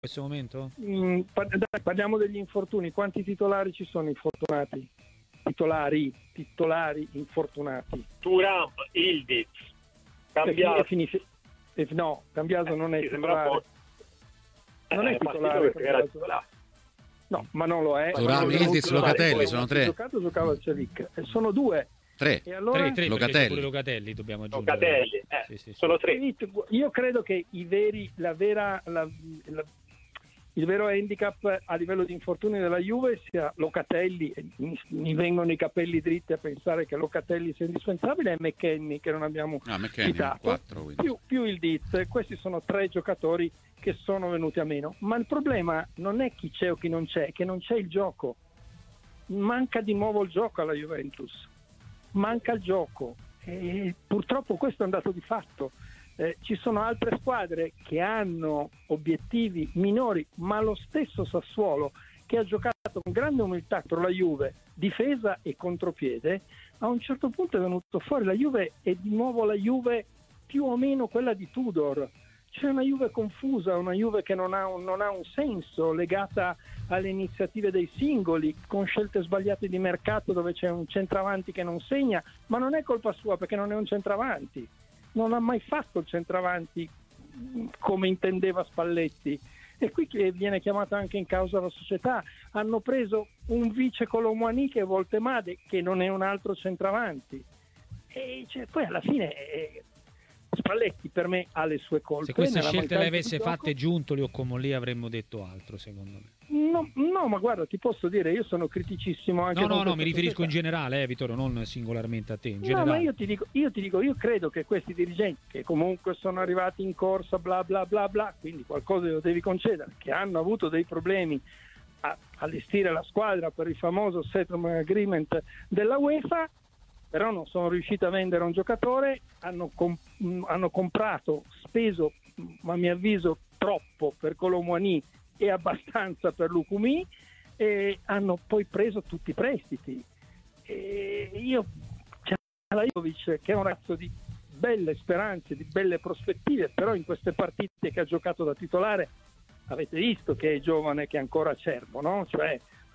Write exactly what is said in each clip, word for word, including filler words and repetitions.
questo momento? Mm, par- dai, parliamo degli infortuni. Quanti titolari ci sono infortunati? Titolari, titolari infortunati. Thuram, Ildiz, Cambiaso. E finisce, e, no, Cambiaso non è eh, titolare. Non è eh, titolare. era titolare. No, ma non lo è. Thuram, Ildiz, Locatelli, sono tre. Giocato, giocava al Cevic. E sono due. Tre. E allora? Tre, tre, Locatelli. pure Locatelli dobbiamo aggiungere. Locatelli, eh, sì, sì, sì. sono tre. Io credo che i veri, la vera, la, la, il vero handicap a livello di infortuni della Juve sia Locatelli. Mi, mi vengono i capelli dritti a pensare che Locatelli sia indispensabile, e McKennie che non abbiamo Ah, McKennie, citato, quattro, più, più il Diz. Questi sono tre giocatori che sono venuti a meno. Ma il problema non è chi c'è o chi non c'è, è che non c'è il gioco. Manca di nuovo il gioco alla Juventus. Manca il gioco e purtroppo questo è un dato di fatto. Eh, ci sono altre squadre che hanno obiettivi minori, ma lo stesso Sassuolo, che ha giocato con grande umiltà contro la Juve, difesa e contropiede, a un certo punto è venuto fuori la Juve e di nuovo la Juve più o meno quella di Tudor. C'è una Juve confusa, una Juve che non ha un, non ha un senso, legata alle iniziative dei singoli, con scelte sbagliate di mercato dove c'è un centravanti che non segna, ma non è colpa sua perché non è un centravanti. Non ha mai fatto il centravanti come intendeva Spalletti. E qui viene chiamata anche in causa la società. Hanno preso un vice Colomwani che è Voltemade, che non è un altro centravanti. E cioè, poi alla fine... Eh, Spalletti per me ha le sue colpe. Se queste scelte le avesse fatte Giuntoli o Comolli avremmo detto altro, secondo me. No, no, ma guarda, ti posso dire, io sono criticissimo anche. No, no, no, mi società. riferisco in generale, eh, Vittorio, non singolarmente a te. In no, generale. ma io ti dico, io ti dico, io credo che questi dirigenti, che comunque sono arrivati in corsa, bla bla bla bla, quindi qualcosa lo devi concedere, che hanno avuto dei problemi a allestire la squadra per il famoso settlement agreement della UEFA, però non sono riusciti a vendere un giocatore, hanno, comp- hanno comprato, speso, a mio avviso, troppo per Colomwani e abbastanza per Lukumi, e hanno poi preso tutti i prestiti. E io, c'è Lajovic, che è un ragazzo di belle speranze, di belle prospettive, però in queste partite che ha giocato da titolare avete visto che è giovane, che è ancora acerbo, no? Cioè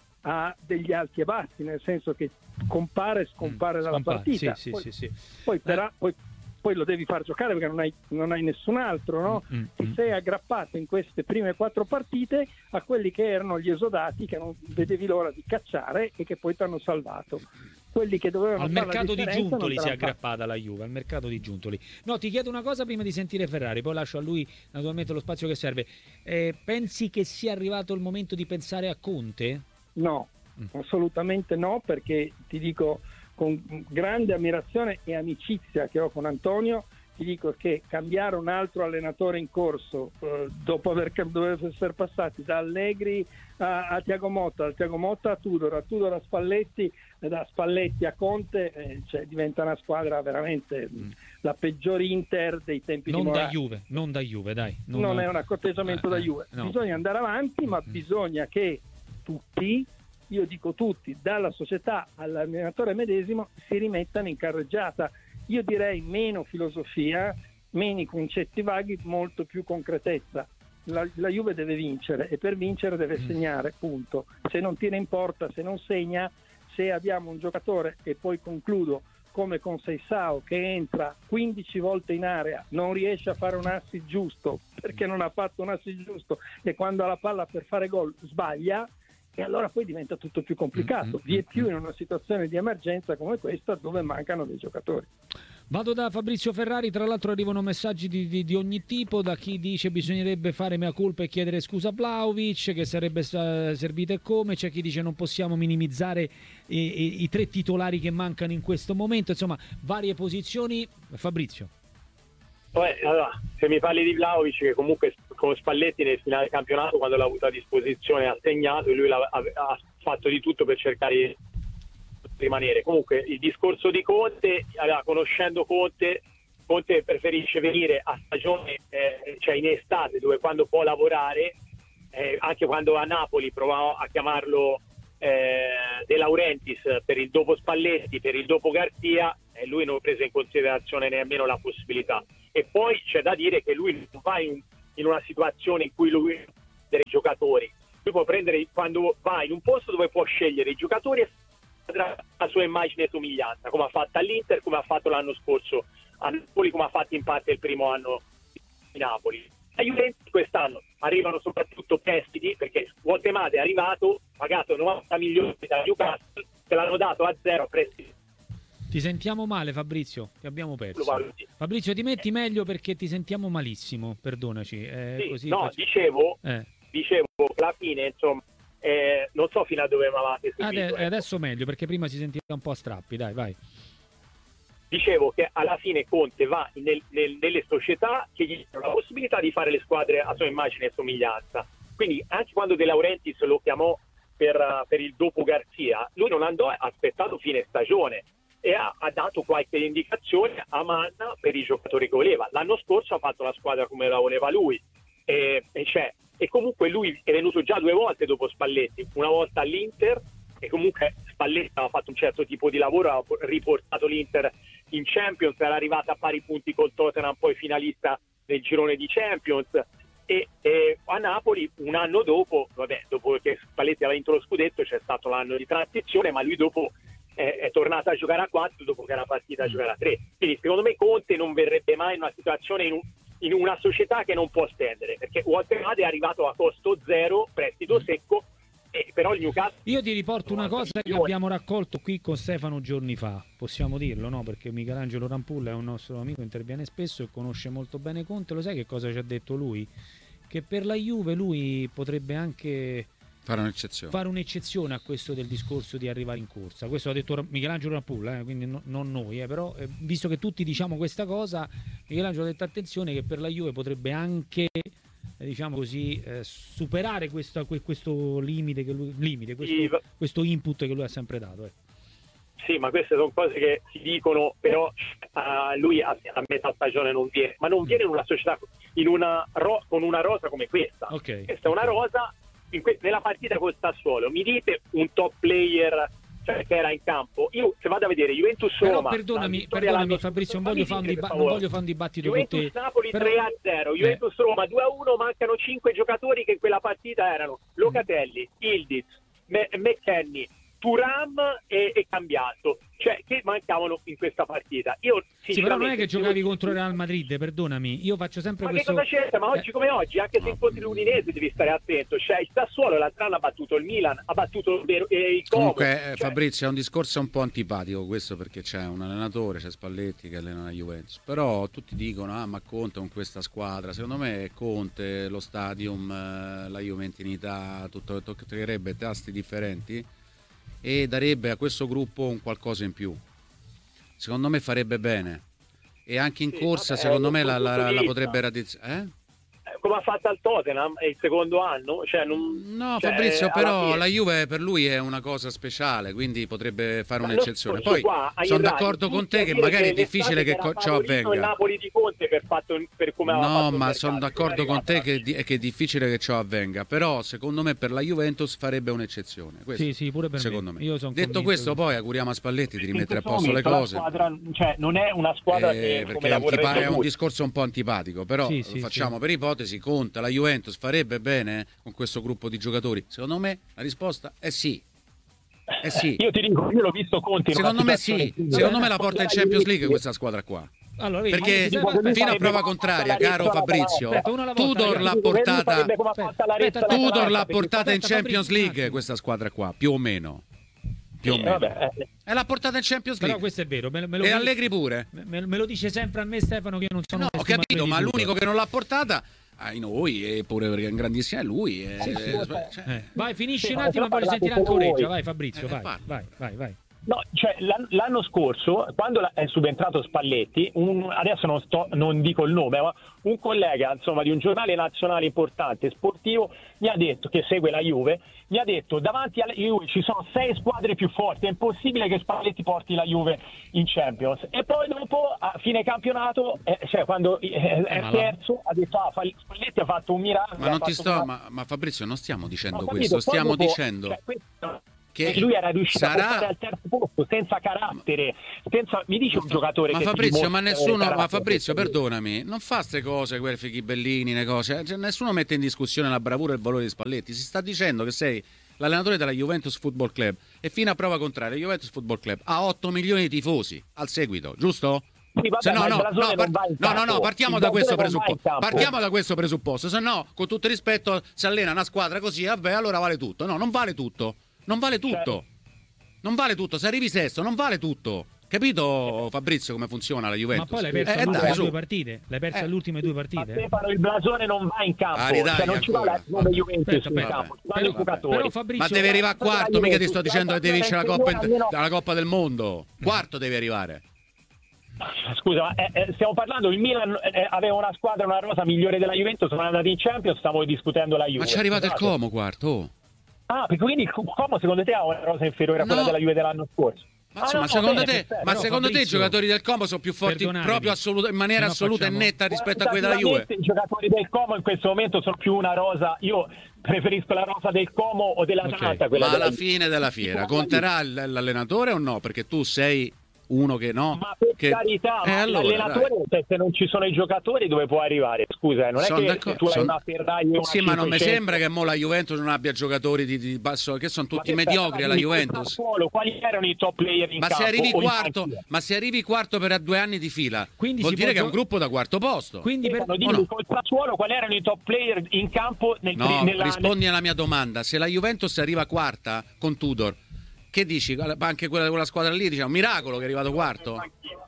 ha degli alti e bassi, nel senso che compare e scompare mm, dalla scompare, partita. Sì, poi, sì, sì, sì. Poi, però, eh. poi, poi lo devi far giocare perché non hai, non hai nessun altro, no? Mm, Ti mm. sei aggrappato in queste prime quattro partite a quelli che erano gli esodati che non vedevi l'ora di cacciare e che poi ti hanno salvato. Quelli che dovevano al mercato di Giuntoli si è aggrappata fatto. la Juve, al mercato di Giuntoli. No, ti chiedo una cosa prima di sentire Ferrari, poi lascio a lui naturalmente lo spazio che serve. Eh, pensi che sia arrivato il momento di pensare a Conte? No, assolutamente no, perché ti dico con grande ammirazione e amicizia che ho con Antonio, ti dico che cambiare un altro allenatore in corso eh, dopo aver dover essere passati da Allegri a, a Thiago Motta, da Thiago Motta a Tudor, a Tudor a Spalletti, da Spalletti a Conte, eh, cioè diventa una squadra veramente mm. la peggior Inter dei tempi non di Moratti. da Juve, non da Juve, dai. Non, non è un accorteggiamento eh, da Juve. No. Bisogna andare avanti, ma mm. bisogna che tutti, io dico tutti, dalla società all'allenatore medesimo, si rimettano in carreggiata. Io direi meno filosofia, meno concetti vaghi, molto più concretezza. La, la Juve deve vincere e per vincere deve segnare, punto. Se non tira in porta, se non segna, se abbiamo un giocatore, e poi concludo, come con Seisao, che entra quindici volte in area, non riesce a fare un assist giusto perché non ha fatto un assist giusto e quando ha la palla per fare gol sbaglia, e allora poi diventa tutto più complicato, vi è più in una situazione di emergenza come questa dove mancano dei giocatori. Vado da Fabrizio Ferrari, tra l'altro arrivano messaggi di, di, di ogni tipo, da chi dice bisognerebbe fare mea culpa e chiedere scusa a Vlahovic, che sarebbe servito e come, c'è chi dice non possiamo minimizzare i, i, i tre titolari che mancano in questo momento, insomma varie posizioni. Fabrizio. Poi, allora, se mi parli di Vlahovic, che comunque con Spalletti nel finale del campionato, quando l'ha avuto a disposizione, ha segnato e lui ha, ha fatto di tutto per cercare di rimanere. Comunque il discorso di Conte, allora, conoscendo Conte, Conte preferisce venire a stagione, eh, cioè in estate, dove quando può lavorare, eh, anche quando a Napoli provò a chiamarlo eh, De Laurentiis per il dopo Spalletti, per il dopo Garzia, e lui non prese in considerazione nemmeno la possibilità. E poi c'è da dire che lui non va in, in una situazione in cui lui giocatori. Tu puoi prendere, quando vai in un posto dove può scegliere i giocatori e la sua immagine e somiglianza, come ha fatto all'Inter, come ha fatto l'anno scorso a Napoli, come ha fatto in parte il primo anno di Napoli. La Juventus quest'anno arrivano soprattutto prestiti, perché Guatemala è arrivato, pagato novanta milioni da Newcastle, che l'hanno dato a zero a prestiti. Ti sentiamo male, Fabrizio, ti abbiamo perso. Fabrizio, ti metti meglio perché ti sentiamo malissimo, perdonaci. Eh, sì, così no, faccio... dicevo, eh. dicevo, alla fine, insomma, eh, non so fino a dove mi avete seguito. Ade- adesso meglio, perché prima si sentiva un po' a strappi, dai, vai. Dicevo che alla fine Conte va nel, nel, nelle società che gli danno la possibilità di fare le squadre a sua immagine e somiglianza. Quindi anche quando De Laurentiis lo chiamò per, per il dopo Garzia, lui non andò, ha aspettato fine stagione e ha, ha dato qualche indicazione a Manna per i giocatori che voleva. L'anno scorso ha fatto la squadra come la voleva lui e, e, c'è. e comunque lui è venuto già due volte dopo Spalletti, una volta all'Inter e comunque Spalletti aveva fatto un certo tipo di lavoro, ha riportato l'Inter in Champions, era arrivata a pari punti col Tottenham, poi finalista del girone di Champions, e, e a Napoli un anno dopo, vabbè, dopo che Spalletti aveva vinto lo scudetto c'è stato l'anno di transizione, ma lui dopo è, è tornato a giocare a quattro dopo che era partita a giocare a tre. Quindi secondo me Conte non verrebbe mai in una situazione, in, un, in una società che non può stendere, perché Walter Made è arrivato a costo zero, prestito secco, e però il Newcastle... Io ti riporto una cosa che abbiamo raccolto qui con Stefano giorni fa, possiamo dirlo, no? Perché Michelangelo Rampulla è un nostro amico, interviene spesso e conosce molto bene Conte. Lo sai che cosa ci ha detto lui? Che per la Juve lui potrebbe anche fare un'eccezione, fare un'eccezione a questo del discorso di arrivare in corsa. Questo l'ha detto Michelangelo Rampulla, eh? Quindi no, non noi, eh? Però eh, visto che tutti diciamo questa cosa, Michelangelo ha detto attenzione che per la Juve potrebbe anche, diciamo così, eh, superare questo, questo limite, che lui, limite questo, sì, questo input che lui ha sempre dato. Eh. Sì, ma queste sono cose che si dicono, però uh, lui a, a metà stagione non viene, ma non viene in una società in una ro- con una rosa come questa. Okay, questa è una rosa in que- nella partita col Sassuolo. Mi dite un top player, cioè, che era in campo? Io se vado a vedere Juventus Roma, però perdonami, perdonami Fabrizio, non voglio, fare un, diba- non voglio fare un dibattito Juventus con te. Napoli però... tre a zero, Juventus eh. Roma due a uno, mancano cinque giocatori che in quella partita erano Locatelli, Ildiz, Me- McKennie, Thuram e, e Cambiaso, cioè che mancavano in questa partita. Io sì, però non è che giocavi io... contro il Real Madrid, perdonami, io faccio sempre ma questo. Ma che cosa c'è? Ma oggi come oggi, anche se incontri l'Udinese devi stare attento, cioè il Sassuolo l'altro anno ha battuto il Milan, ha battuto il, il Como. Comunque cioè... Fabrizio, è un discorso un po' antipatico questo, perché c'è un allenatore, c'è Spalletti che allena la Juventus, però tutti dicono ah ma Conte con questa squadra, secondo me Conte, lo stadium, la Juventinità, tutto toccherebbe tasti differenti e darebbe a questo gruppo un qualcosa in più. Secondo me farebbe bene e anche in sì, corsa vabbè, secondo me la, la, la potrebbe radizzare. Eh? Come ha fatto al Tottenham è il secondo anno, cioè non, no cioè, Fabrizio, però la Juve per lui è una cosa speciale, quindi potrebbe fare ma un'eccezione. Poi qua, sono d'accordo con te che magari è difficile che co- ciò avvenga. Il Napoli di Conte per, fatto, per come no, fatto ma sono d'accordo con te che, di, che è difficile che ciò avvenga, però secondo me per la Juventus farebbe un'eccezione. Questo, sì, sì, pure per secondo me. me. Io Detto questo, che... poi auguriamo a Spalletti di rimettere a posto le cose. Squadra, cioè, non è una squadra eh, che perché come è un discorso un po' antipatico, però sì, lo sì, facciamo sì. per ipotesi. Conta la Juventus farebbe bene con questo gruppo di giocatori? Secondo me la risposta è sì. Eh sì. Io ti dico, io l'ho visto Conte. Secondo me sì. Secondo me la porta in Champions League questa squadra qua. Allora, vedi, perché aspetta, fino a prova contraria, caro Fabrizio, aspetta, Tudor l'ha portata Tudor l'ha portata in Champions League questa squadra qua, più o meno. Più o meno. E l'ha portata in Champions League. Però questo è vero, me lo, me lo e Allegri pure. Me, me lo dice sempre a me Stefano che io non sono no, ho capito, ma l'unico che non l'ha portata ai noi, e pure perché è un grandissimo è lui. E, sì, sì, cioè, eh. Vai, finisci sì, un attimo e voglio sentire anche Oreggia. Vai Fabrizio, eh, vai, vai, vai, vai. No, cioè l'anno scorso, quando è subentrato Spalletti, un, adesso non, sto, non dico il nome, ma un collega insomma di un giornale nazionale importante sportivo mi ha detto, che segue la Juve, mi ha detto davanti alla Juve ci sono sei squadre più forti, è impossibile che Spalletti porti la Juve in Champions. E poi dopo, a fine campionato, eh, cioè quando eh, è eh, terzo, ha detto ah, Spalletti ha fatto un miracolo. Ma, non ti sto, ma, ma Fabrizio, non stiamo dicendo questo, stiamo dopo, dicendo... Cioè, questo, che lui era riuscito sarà... a portare al terzo posto senza carattere, senza... mi dice un giocatore ma che Fabrizio, ma nessuno, ma Fabrizio, per perdonami, non fa queste cose, quei fichibellini, le cose, cioè, nessuno mette in discussione la bravura e il valore di Spalletti, si sta dicendo che sei l'allenatore della Juventus Football Club e fino a prova contraria Juventus Football Club ha otto milioni di tifosi al seguito, giusto? Sì, vabbè, se no, no, no, par- no, no, no, partiamo da questo presupposto. Partiamo da questo presupposto. Se no, con tutto il rispetto, se allena una squadra così, vabbè, allora vale tutto. No, non vale tutto. Non vale tutto. Non vale tutto. Se arrivi sesto, non vale tutto. Capito, Fabrizio, come funziona la Juventus? Ma poi l'hai persa eh, alle dai, ultime su. due partite. L'hai persa Eh. alle ultime due partite. Ma Stefano, il blasone non va in campo, Ah, ridai, cioè non ci va la ancora. come Juventus Aspetta, in aspetta. campo, ci vanno Però- i giocatori. però Ma Fabrizio, devi arrivare a guarda, quarto, mica ti sto Juventus, dicendo che devi vincere la guarda, Coppa, almeno- la Coppa del Mondo. Quarto devi arrivare. Scusa, ma, eh, eh, stiamo parlando, il Milan eh, aveva una squadra, una rosa migliore della Juventus, sono andati in Champions, stavo discutendo la Juve. Ma c'è arrivato il Scusate. Como quarto. oh. Ah, perché quindi il Como secondo te ha una rosa inferiore a quella No. della Juve dell'anno scorso? Ma, Ah, insomma, no, secondo bene, te, perfetto. ma Però, secondo te i Fabrizio, giocatori del Como sono più forti perdonatemi, proprio assoluta, in maniera se no assoluta facciamo- e netta rispetto a quelli della Juve? Quantitativamente i giocatori del Como in questo momento sono più una rosa, io preferisco la rosa del Como o dell'Atalanta. Ok. quella Ma della alla Juve. fine della fiera conterà l- l'allenatore o no? Perché tu sei uno che no. Ma per che... carità, eh, ma allora, l'allenatore, dai. se- se non ci sono i giocatori, dove può arrivare? Scusa, eh, non è Sono che d'accordo, tu hai sono- una Ferrari e una Sì, ma non mi cinquecento. sembra che mo la Juventus non abbia giocatori di, di basso, che sono Ma tutti che mediocri alla stai Juventus. Sassuolo, quali erano i top player in Ma campo? se arrivi o in quarto, panchina? ma se arrivi quarto per due anni di fila, Quindi vuol si dire può che è un gio- gruppo da quarto posto. Quindi per... Stefano, dimmi, o no? col Sassuolo quali erano i top player in campo nel No, nella, rispondi alla mia domanda. Se la Juventus arriva quarta con Tudor, che dici? Anche quella, quella squadra lì, diciamo, un miracolo che è arrivato quarto?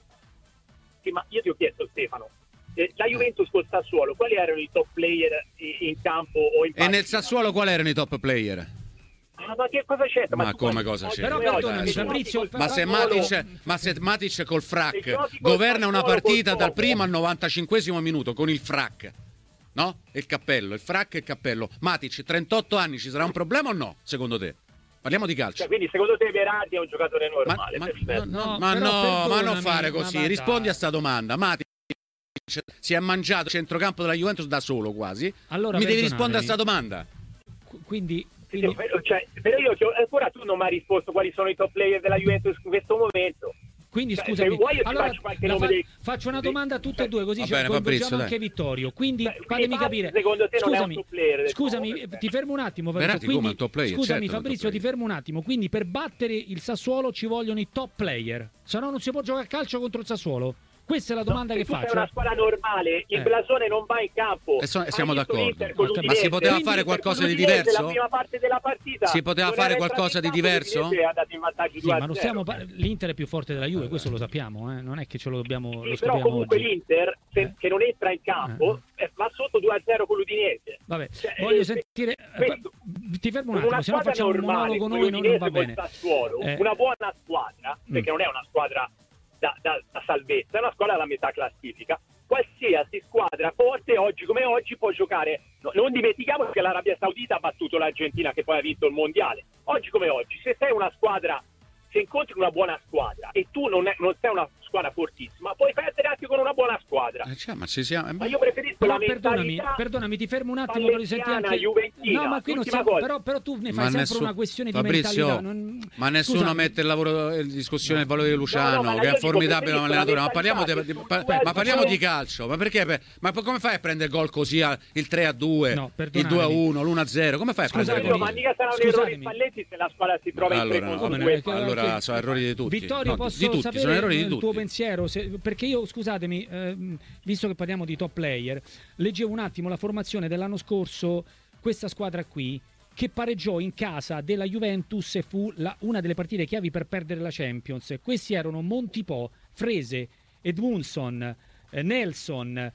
Sì, ma io ti ho chiesto, Stefano, eh, la Juventus col Sassuolo, quali erano i top player in, in campo o in E nel panchina? Sassuolo quali erano i top player? Ah, ma che cosa c'è? Ma tu come guardi, cosa oggi c'è? Però come oggi, perdonami, se giochi Fabrizio, col Ma se Sassuolo- Matic, ma se Matic col Se frac giochi col governa una Sassuolo partita col dal Como. primo al novantacinquesimo minuto con il frac, no? E il cappello, il frac e il cappello. Matic, trentotto anni, ci sarà un problema o no? Secondo te? Parliamo di calcio. Cioè, quindi secondo te Verratti è un giocatore Ma, normale? ma- perfetto. no, No, ma però no, ma non perdonami, fare ma così. va, Rispondi dai. a sta domanda. Matic si è mangiato il centrocampo della Juventus da solo quasi. Allora, Mi devi perdonatemi. rispondere a sta domanda. Qu- Quindi, Sì, quindi... però, cioè, però io ti ho- ancora tu non mi hai risposto quali sono i top player della Juventus in questo momento. Quindi Cioè, scusami, se vuoi io ti allora faccio qualche la nome fa- dei- faccio una dei- domanda a tutte e due, così Va ci bene, coinvolgiamo Fabrizio, anche dai. Vittorio. Quindi Beh, fatemi quindi capire. secondo te non è un Scusami, top player del scusami, Como, perfetto. ti fermo un attimo. Verratti Fabrizio. come Quindi, un top player, scusami, certo che è un Fabrizio, top ti fermo un attimo. Quindi per battere il Sassuolo ci vogliono i top player, se no non si può giocare a calcio contro il Sassuolo. Questa è la domanda Se che tu sei faccio. una squadra normale, il Eh. blasone non va in campo. E so- Hai siamo visto d'accordo. l'Inter con Ma si l'Udinese? poteva Quindi fare per qualcosa di l'Udinese, diverso? La prima parte della partita Si poteva non fare era entrato qualcosa in di campo, diverso? l'Udinese è andato in vantaggio Sì, due a ma non zero. stiamo par- l'Inter è più forte della Juve, questo lo sappiamo, eh? Non è che ce lo dobbiamo lo Sì, però scopriamo comunque oggi. l'Inter, se, Eh. che non entra in campo, eh, va sotto due a zero con l'Udinese. Vabbè, Cioè, voglio eh, sentire. questo- Ti fermo un Con attimo, una se no squadra facciamo un normale monologo come noi, non, non l'Udinese va col bene. Sassuolo, Eh. una buona squadra, perché Mm. non è una squadra da, da- da salvezza, è una squadra alla metà classifica. Qualsiasi squadra forte oggi come oggi può giocare. No, non dimentichiamo che l'Arabia Saudita ha battuto l'Argentina che poi ha vinto il mondiale. Oggi come oggi, se sei una squadra, se incontri una buona squadra e tu non, è, non sei una squadra fortissima, puoi perdere anche con una buona squadra. Eh, cioè, ma ci siamo... Ma io preferisco Però la perdonami, mentalità perdonami, ti fermo un attimo, voglio sentire pallettiana, anche. juventina. No, ma qui non L'ultima siamo, cosa. però, però tu ne fai Ma sempre nessun- una questione di Fabrizio, mentalità. non- ma nessuno Scusami. mette il lavoro in discussione il valore di Luciano, No, no, ma che io è dico, formidabile preferisco allenatore. la Ma parliamo, di, mentalità di- che pa- sul ma parliamo web- di calcio. Ma perché? per- Ma poi come fai a prendere gol così a- il tre a due, No, il perdonatemi. due a uno, l'uno a zero? Come fai a prendere Scusatemi. Ma gol? mica sarà un errore Scusatemi. di Spalletti se la squadra si trova in tre Allora, contro Come due. ne- che- allora che- sono errori di tutti. Vittorio, No, di- posso di tutti, sapere sono errori di il tutti. tuo pensiero? Se- perché io, scusatemi, ehm, visto che parliamo di top player, leggevo un attimo la formazione dell'anno scorso, questa squadra qui, che pareggiò in casa della Juventus e fu la- una delle partite chiavi per perdere la Champions. Questi erano Montipò, Frese, Edmundson, eh, Nelson,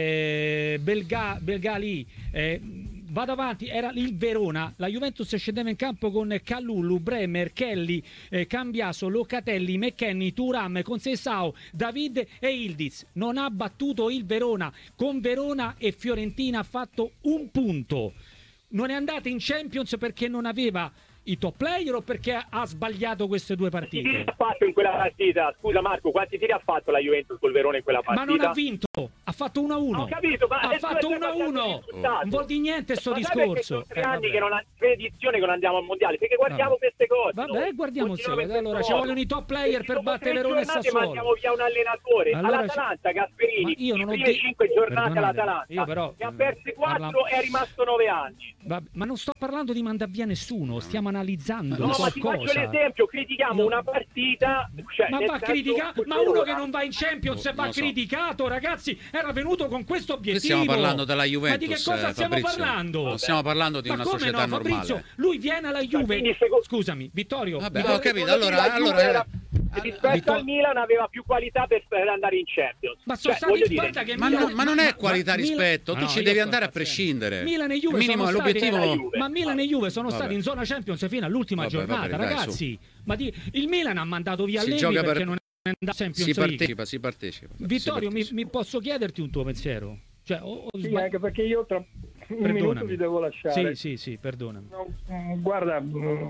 eh, Belga- Belgali, eh, vado avanti, era il Verona. La Juventus scendeva in campo con Calulu, Bremer, Kelly, eh, Cambiaso, Locatelli, McKennie, Thuram, Conceição, David e Ildiz. Non ha battuto il Verona. Con Verona e Fiorentina ha fatto un punto. Non è andata in Champions perché non aveva i top player o perché ha sbagliato queste due Quanti tiri partite? ha fatto in quella partita? Scusa Marco, quanti tiri ha fatto la Juventus col Verona in quella partita? Ma non ha vinto, ha fatto uno a uno. Ho capito, ma ha adesso fatto è uno a uno. risultato. Non vuol dire niente sto Ma sai perché discorso. sono tre Eh, anni vabbè. che non ha tre edizioni che non andiamo al mondiale, perché guardiamo Vabbè. queste cose. Vabbè, noi. guardiamo Continuiamo insieme. in Allora, questo ci modo. vogliono i top player E per dopo battere tre Verona e giornate Sassuolo. mandiamo via un allenatore. Allora, All'Atalanta, Gasperini, ma io le non ho prime di- cinque giornate Perdonate, all'Atalanta, io però, ne ha perse quattro parla- e è rimasto nove anni. Vabbè, ma non sto parlando di mandare via nessuno, stiamo analizzando No, ma ti faccio qualcosa. l'esempio, critichiamo No. una partita, cioè, Ma nel va senso, criticato, ma Verona- uno che non va in Champions Non va lo so. criticato, ragazzi, era venuto con questo Qui obiettivo. stiamo parlando della Juventus. Ma di che cosa eh, stiamo Fabrizio. parlando? Non stiamo parlando di Ma una come società no, Fabrizio? normale. Lui viene alla Juve. quindi secondo- Scusami, Vittorio. Vabbè, mi- ho capito. Secondo Allora, me la Juve allora era- rispetto Vittor- al Milan aveva più qualità per, per andare in Champions. Ma sono Cioè, stati voglio guarda dire, che Ma, Milan- non, ma non è ma- qualità ma- rispetto, Milan- tu no, ci io devi sto andare a impazzendo. prescindere. Milan e Juve Il minimo sono è l'obiettivo. stati- Juve. Ma Milan e Juve sono Vabbè. stati in zona Champions fino all'ultima Vabbè, giornata, vabbè, dai, ragazzi. Ma di- il Milan ha mandato via Si Allegri gioca perché per- non è andato in Si Champions League. partecipa, si partecipa. Vittorio, si mi, partecipa. mi posso chiederti un tuo pensiero? Cioè, o- o Sì, sbag- anche perché io tra un Perdonami. minuto vi devo lasciare. Sì, sì, sì, perdonami. No, mm, guarda, mm,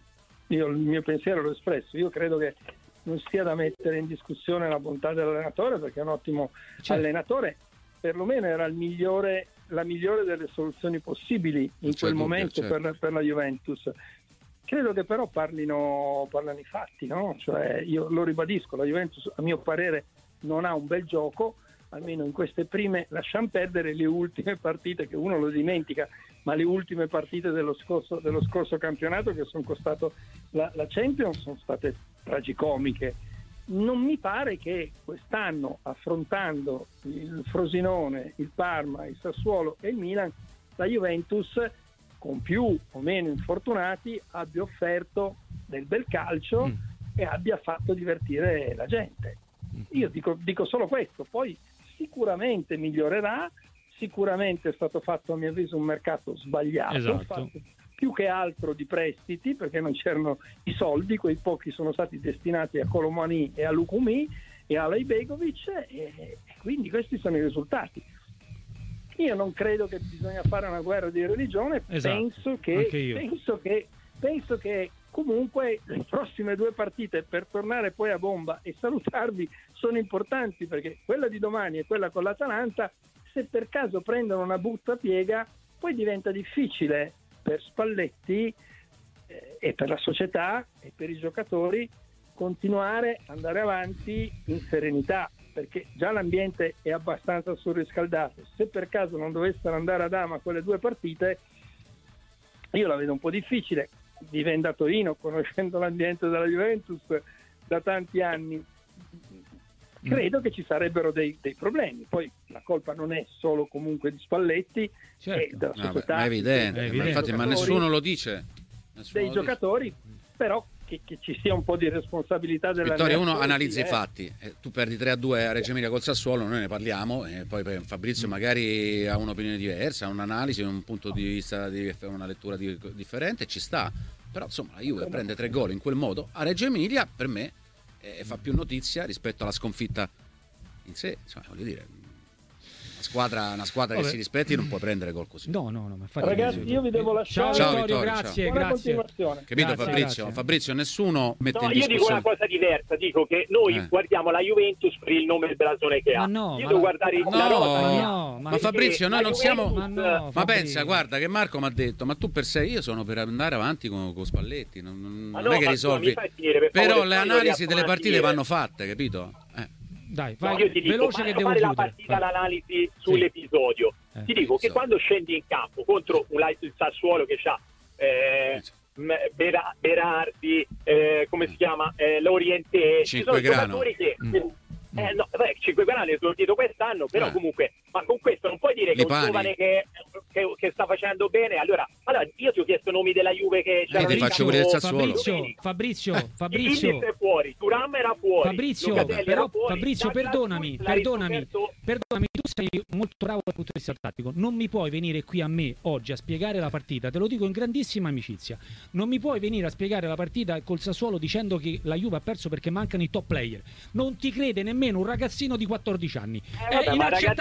io il mio pensiero l'ho espresso. Io credo che non sia da mettere in discussione la bontà dell'allenatore, perché è un ottimo Certo. allenatore. Perlomeno era il migliore, la migliore delle soluzioni possibili in c'è quel dubbio, momento certo. per, per la Juventus. Credo che però parlino, parlano i fatti, no? Cioè, io lo ribadisco, la Juventus a mio parere non ha un bel gioco, almeno in queste prime, lasciamo perdere le ultime partite che uno lo dimentica, ma le ultime partite dello scorso, dello scorso campionato che sono costato la, la Champions sono state tragicomiche. Non mi pare che quest'anno, affrontando il Frosinone, il Parma, il Sassuolo e il Milan, la Juventus, con più o meno infortunati, abbia offerto del bel calcio Mm. e abbia fatto divertire la gente. Io dico, dico solo questo, poi sicuramente migliorerà, sicuramente è stato fatto a mio avviso un mercato sbagliato, Esatto. fatto più che altro di prestiti, perché non c'erano i soldi, quei pochi sono stati destinati a Colomani e a Lukumi e a Lejbegovic, e, e quindi questi sono i risultati. Io non credo che bisogna fare una guerra di religione, Esatto, penso che anche io. penso che penso che comunque le prossime due partite, per tornare poi a bomba e salutarvi, sono importanti, perché quella di domani e quella con l'Atalanta, se per caso prendono una buttapiega, poi diventa difficile per Spalletti eh, e per la società e per i giocatori continuare ad andare avanti in serenità, perché già l'ambiente è abbastanza surriscaldato. Se per caso non dovessero andare ad ama quelle due partite, io la vedo un po' difficile. Vivendo a Torino, conoscendo l'ambiente della Juventus da tanti anni, credo che ci sarebbero dei, dei problemi. Poi la colpa non è solo comunque di Spalletti, Certo. è della Ah, beh, società, ma è evidente, È ma evidente. infatti, ma Giocatori, nessuno lo dice. Nessuno dei lo dice. giocatori, però che, che ci sia un po' di responsabilità della Vittorio, uno analizza i fatti, eh, tu perdi tre a due a Reggio Emilia col Sassuolo, noi ne parliamo e poi per Fabrizio magari ha un'opinione diversa, ha un'analisi, un punto di vista, di, una lettura di- differente, ci sta, però insomma la Juve prende tre gol in quel modo a Reggio Emilia, per me eh, fa più notizia rispetto alla sconfitta in sé, insomma, voglio dire, una squadra, una squadra che Vabbè. si rispetti non può prendere gol così. No, no, no, ma infatti- Ragazzi, io vi devo lasciare. Ciao, Ciao, Vittorio, Vittorio, grazie, Buona grazie. continuazione. Capito Grazie, Fabrizio? grazie. Fabrizio, nessuno mette No, in io dico discussione. una cosa diversa, dico che noi Eh. guardiamo la Juventus per il nome e il blasone che Ma ha. no, io ma devo la- guardare No, la rosa che ha. no, ma- ma Perché Fabrizio, noi la non siamo... Juventus- Ma no, Ma Fabrizio. pensa, guarda che Marco mi ha detto, ma tu per sé, io sono per andare avanti con, con Spalletti, non, non- Ma non no, è che ma risolvi. mi fai finire, per Però favore, le poi non analisi riesco delle a partite finire. vanno fatte, capito? Eh. Dai, No, vai, io ti dico, veloce fare, che devo fare la chiudere. partita, Vai. l'analisi sull'episodio. Eh, ti dico che so. quando scendi in campo contro un, il Sassuolo che ha eh, m- Bera- Berardi, eh, come si chiama, eh, Lorientè, ci sono Cinquegrano. giocatori che Mm. eh, no, beh, Cinquegrano è esordito quest'anno, però Eh. comunque, ma con questo non puoi dire che Lipani. un giovane che, che, che sta facendo bene. Allora, allora io ti ho chiesto nomi della Juve che c'erano ti in faccio campo quelli del Sassuolo. Fabrizio, domenica. Fabrizio, Illis Fabrizio, è fuori, Thuram era fuori, Fabrizio, Locatelli però era fuori, Fabrizio, Douglas perdonami, Luiz l'ha perdonami, riscoperto- perdonami, tu sei molto bravo dal punto di vista tattico. Non mi puoi venire qui a me oggi a spiegare la partita, te lo dico in grandissima amicizia. Non mi puoi venire a spiegare la partita col Sassuolo dicendo che la Juve ha perso perché mancano i top player. Non ti crede nemmeno un ragazzino di quattordici anni. Eh, vabbè, È ma inaccettabile. ragazzino,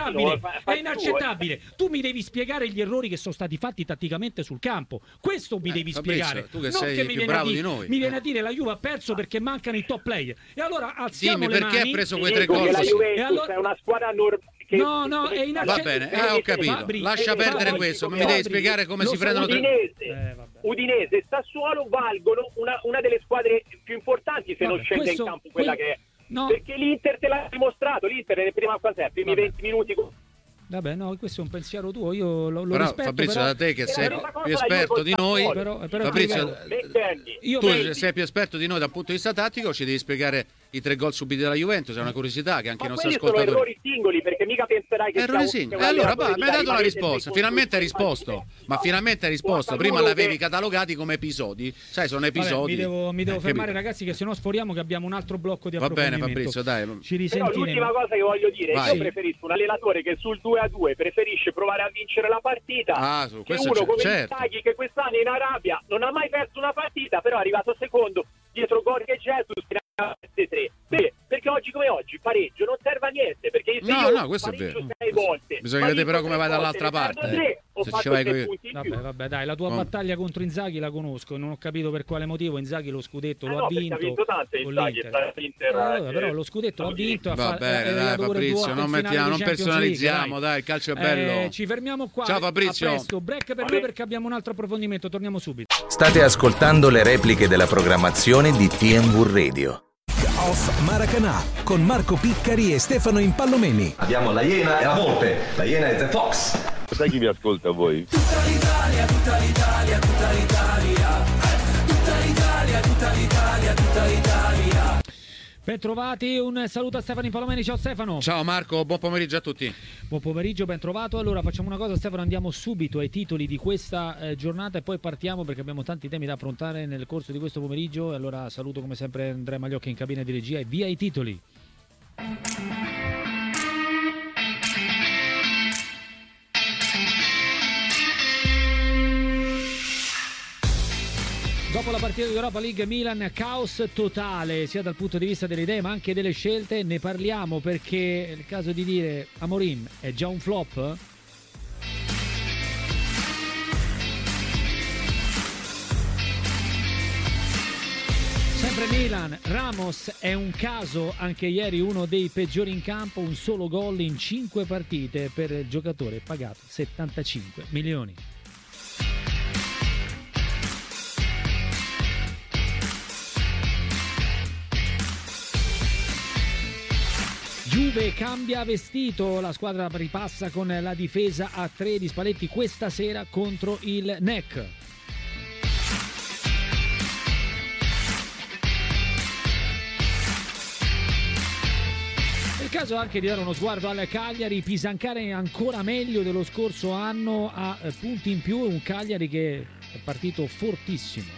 fa, fa è inaccettabile. Tu mi devi spiegare gli errori che sono stati fatti tatticamente sul campo. Questo mi Eh, devi Fabrizio, spiegare. tu che non sei che mi più viene bravo a dire, di noi. mi viene a dire la Juve ha perso perché mancano i top player. E allora alziamo Dimmi le perché mani. ha preso quei Ti tre dico gol che la così. Juventus E allora- è una squadra normale. No, no, è inaccettabile. Va bene, eh, ho capito. Fabri, Lascia eh, perdere Fabri, questo, ma mi Fabri, devi spiegare come lo si so, prendono tre. Udinese, Eh, vabbè. Udinese e Sassuolo valgono una, una delle squadre più importanti se Vabbè, non scende questo- in campo quella quel- che è. no. Perché l'Inter te l'ha dimostrato, l'Inter nelle prime, quant'è? primi Vabbè. venti minuti. Vabbè, no, questo è un pensiero tuo, io lo, lo Però rispetto. Fabrizio, però, da te che sei però- più esperto di noi, però- però Fabrizio, ti Vent'anni. io tu penso- sei più esperto di noi dal punto di vista tattico, ci devi spiegare i tre gol subiti dalla Juventus, è una curiosità che anche Ma i nostri quelli sono ascoltatori... errori singoli, perché mica penserai che Errori sia un- singoli. che E un allora, allenatore va, ti mi hai dà dato una rimanete risposta, tre finalmente hai contro risposto, partite. ma finalmente hai risposto, Guarda, prima uno l'avevi che- catalogati come episodi, sai, sono Vabbè, episodi. mi devo, mi devo Eh, fermare, capito? ragazzi, che sennò sforiamo che abbiamo un altro blocco di Va bene approfondimento. Fabrizio, dai. Ci Però risentiremo. l'ultima cosa che voglio dire, Vai. io preferisco un allenatore che sul due a due preferisce provare a vincere la partita Ah, su che questo uno c'è- come certo. Inzaghi che quest'anno in Arabia non ha mai perso una partita, però è arrivato secondo dietro Gorghi e Jesus che ne ha perse tre. Perché? Perché oggi come oggi pareggio non serve a niente, perché se No, io no, questo è pareggio vero. sei volte, Bisogna vedere però pareggio come vai tre dall'altra volte, ne perdo parte, tre, ho se fatto ci vai tre coi- punti in più. Vabbè, vabbè, dai, la tua Com- battaglia contro Inzaghi la conosco, non ho capito per quale motivo Inzaghi lo scudetto Eh lo no, ha perché vinto, ha vinto tante con Inzaghi, l'Inter. l'Inter, Eh, vabbè, eh, però lo scudetto l'ha così. vinto, ha Va fa- bene, è dai arrivato pure Fabrizio, due volte non, in finale mettiamo, di non Champions personalizziamo, League, dai, il calcio è Eh, bello. ci fermiamo qua. Ciao, Fabrizio. A presto, break per Vabbè. noi perché abbiamo un altro approfondimento, torniamo subito. State ascoltando le repliche della programmazione di T M V Radio. Off Maracanã con Marco Piccari e Stefano Impallomeni. Abbiamo la Iena e la Volpe. La Iena è The Fox. Sai chi vi ascolta a voi? Ben trovati, un saluto a Stefano Impallomeni, ciao Stefano. Ciao Marco, buon pomeriggio a tutti. Buon pomeriggio, ben trovato. Allora facciamo una cosa Stefano, andiamo subito ai titoli di questa eh, giornata e poi partiamo perché abbiamo tanti temi da affrontare nel corso di questo pomeriggio. E allora saluto come sempre Andrea Magliocchi in cabina di regia e via i titoli. Dopo la partita di Europa League Milan, caos totale sia dal punto di vista delle idee ma anche delle scelte. Ne parliamo perché è il caso di dire Amorim è già un flop? Sempre Milan, Ramos è un caso, anche ieri uno dei peggiori in campo, un solo gol in cinque partite per il giocatore pagato settantacinque milioni. Juve cambia vestito, la squadra ripassa con la difesa a tre di Spalletti questa sera contro il N E C. È il caso anche di dare uno sguardo al Cagliari, Pisancare ancora meglio dello scorso anno, a punti in più, un Cagliari che è partito fortissimo.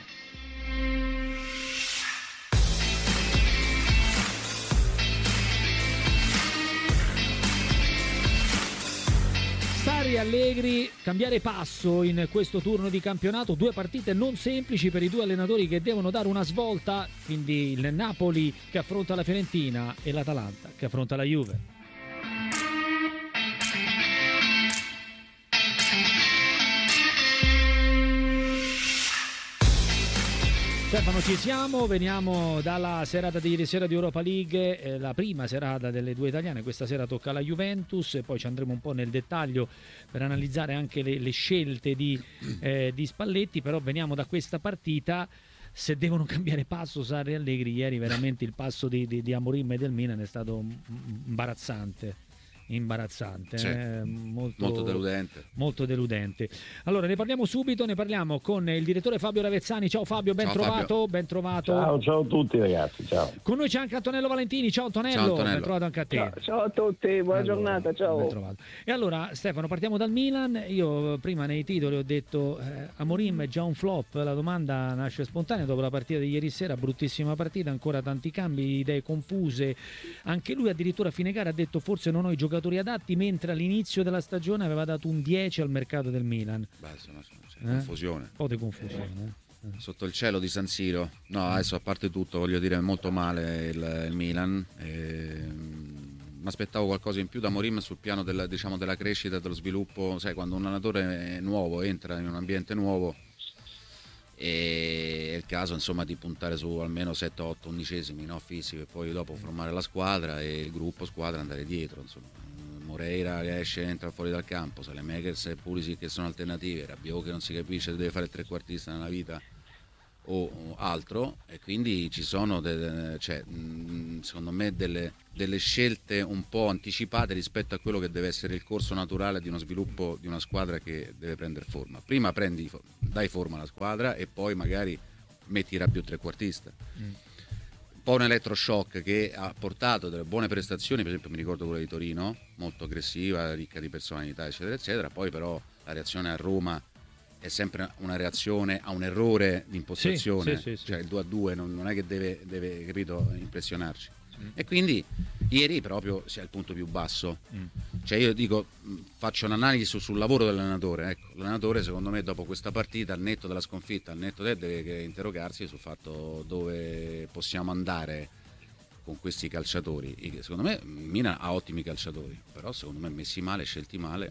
Sarri, Allegri, cambiare passo in questo turno di campionato, due partite non semplici per i due allenatori che devono dare una svolta, quindi il Napoli che affronta la Fiorentina e l'Atalanta che affronta la Juve. Stefano, ci siamo, veniamo dalla serata di ieri sera di Europa League, eh, la prima serata delle due italiane, questa sera tocca alla Juventus e poi ci andremo un po' nel dettaglio per analizzare anche le, le scelte di, eh, di Spalletti, però veniamo da questa partita, se devono cambiare passo Sarri e Allegri, ieri veramente il passo di, di, di Amorim e del Milan è stato imbarazzante. imbarazzante, Sì. eh, molto, Molto deludente. molto deludente. Allora ne parliamo subito, ne parliamo con il direttore Fabio Ravezzani. Ciao Fabio, ben Ciao, trovato, Fabio. ben trovato. Ciao, ciao a tutti ragazzi, ciao. Con noi c'è anche Antonello Valentini. Ciao Antonello, Ciao, Antonello. ben trovato anche a te. Ciao, ciao a tutti, buona Allora, giornata, ben ciao. trovato. E allora Stefano, partiamo dal Milan. Io prima nei titoli ho detto eh, Amorim è già un flop, la domanda nasce spontanea dopo la partita di ieri sera, bruttissima partita, ancora tanti cambi, idee confuse, anche lui addirittura a fine gara ha detto forse non ho i giocatori adatti, mentre all'inizio della stagione aveva dato un dieci al mercato del Milan. Beh, sono, sono, c'è Eh? confusione. Un po' di confusione. eh. Sotto il cielo di San Siro. No, adesso a parte tutto, voglio dire, molto male il, il Milan. Ehm, mi aspettavo qualcosa in più da Amorim sul piano della, diciamo, della crescita, dello sviluppo. Sai, quando un allenatore nuovo entra in un ambiente nuovo, e è il caso insomma di puntare su almeno sette otto undicesimi, no, fisici, e poi dopo formare la squadra e il gruppo squadra andare dietro, insomma. Moreira che esce e entra fuori dal campo, Saelemaekers e Pulisic che sono alternative, Rabiot che non si capisce se deve fare il trequartista nella vita o altro, e quindi ci sono de- cioè, secondo me delle, delle scelte un po' anticipate rispetto a quello che deve essere il corso naturale di uno sviluppo di una squadra che deve prendere forma. Prima prendi, dai forma alla squadra e poi magari metti Rabiot trequartista. Mm. Un po' un elettroshock che ha portato delle buone prestazioni, per esempio mi ricordo quella di Torino, molto aggressiva, ricca di personalità eccetera eccetera, poi però la reazione a Roma è sempre una reazione a un errore di impostazione, sì, sì, sì, cioè sì. Il due a due non, non è che deve, deve capito, impressionarci. Mm. E quindi ieri proprio sia il punto più basso. Mm. Cioè io dico, faccio un'analisi su, sul lavoro dell'allenatore. Ecco, l'allenatore secondo me dopo questa partita, al netto della sconfitta, al netto del, deve interrogarsi sul fatto dove possiamo andare con questi calciatori. Secondo me Milan ha ottimi calciatori, però secondo me messi male, scelti male,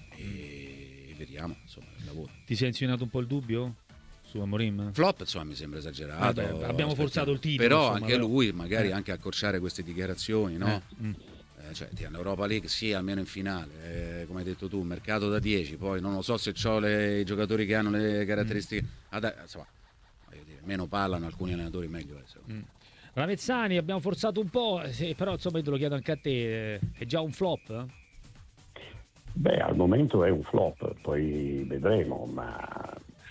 e vediamo insomma il lavoro. Ti sei insinuato un po' il dubbio su Amorim? Flop insomma mi sembra esagerato. Eh beh, abbiamo forzato il titolo, però insomma, anche però. lui magari eh. anche accorciare queste dichiarazioni, no? Eh. Mm. Eh, cioè l'Europa League sì, almeno in finale, eh, come hai detto tu, mercato da dieci, poi non lo so se ho le, i giocatori che hanno le caratteristiche, mm. Ad, insomma, voglio dire, meno parlano alcuni allenatori meglio è. Mm. Ravezzani, abbiamo forzato un po', sì, però insomma io te lo chiedo anche a te, è già un flop? Beh, al momento è un flop, poi vedremo, ma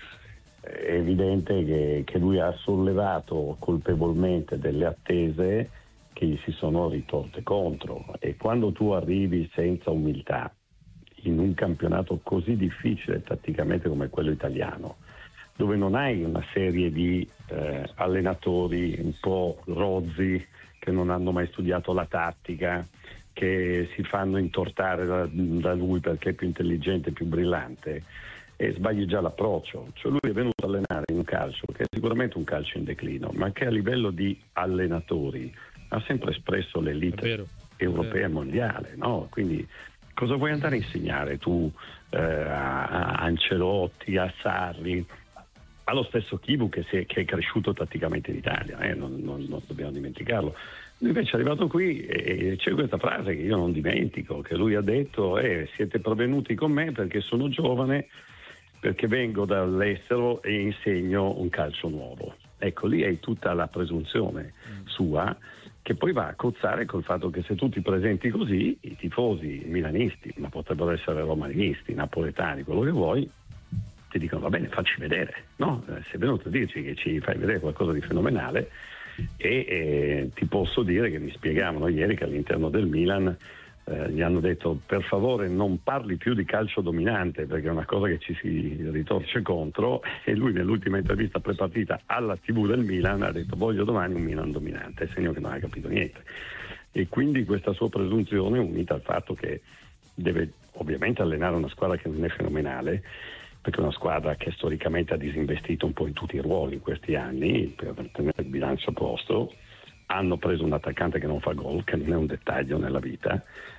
è evidente che, che lui ha sollevato colpevolmente delle attese che gli si sono ritorte contro, e quando tu arrivi senza umiltà in un campionato così difficile tatticamente come quello italiano, dove non hai una serie di eh, allenatori un po' rozzi che non hanno mai studiato la tattica, che si fanno intortare da, da lui perché è più intelligente, più brillante, e sbagli già l'approccio. Cioè lui è venuto a allenare in un calcio che è sicuramente un calcio in declino, ma che a livello di allenatori ha sempre espresso l'elite europea e mondiale, no? Quindi cosa vuoi andare a insegnare tu eh, a, a Ancelotti, a Sarri, allo stesso Chivu che, si è, che è cresciuto tatticamente in Italia, eh? non, non, non dobbiamo dimenticarlo. Lui invece è arrivato qui e c'è questa frase che io non dimentico, che lui ha detto: eh, siete provenuti con me perché sono giovane, perché vengo dall'estero e insegno un calcio nuovo. Ecco, lì hai tutta la presunzione sua, che poi va a cozzare col fatto che se tu ti presenti così, i tifosi milanisti, ma potrebbero essere romanisti, napoletani, quello che vuoi, ti dicono: va bene, facci vedere, no? Eh, sei venuto a dirci che ci fai vedere qualcosa di fenomenale. E eh, ti posso dire che mi spiegavano ieri che all'interno del Milan eh, gli hanno detto: per favore non parli più di calcio dominante, perché è una cosa che ci si ritorce contro, e lui nell'ultima intervista prepartita alla tivù del Milan ha detto: voglio domani un Milan dominante, segno che non ha capito niente. E quindi questa sua presunzione, unita al fatto che deve ovviamente allenare una squadra che non è fenomenale, perché è una squadra che storicamente ha disinvestito un po' in tutti i ruoli in questi anni per tenere il bilancio a posto, hanno preso un attaccante che non fa gol, che non è un dettaglio nella vita,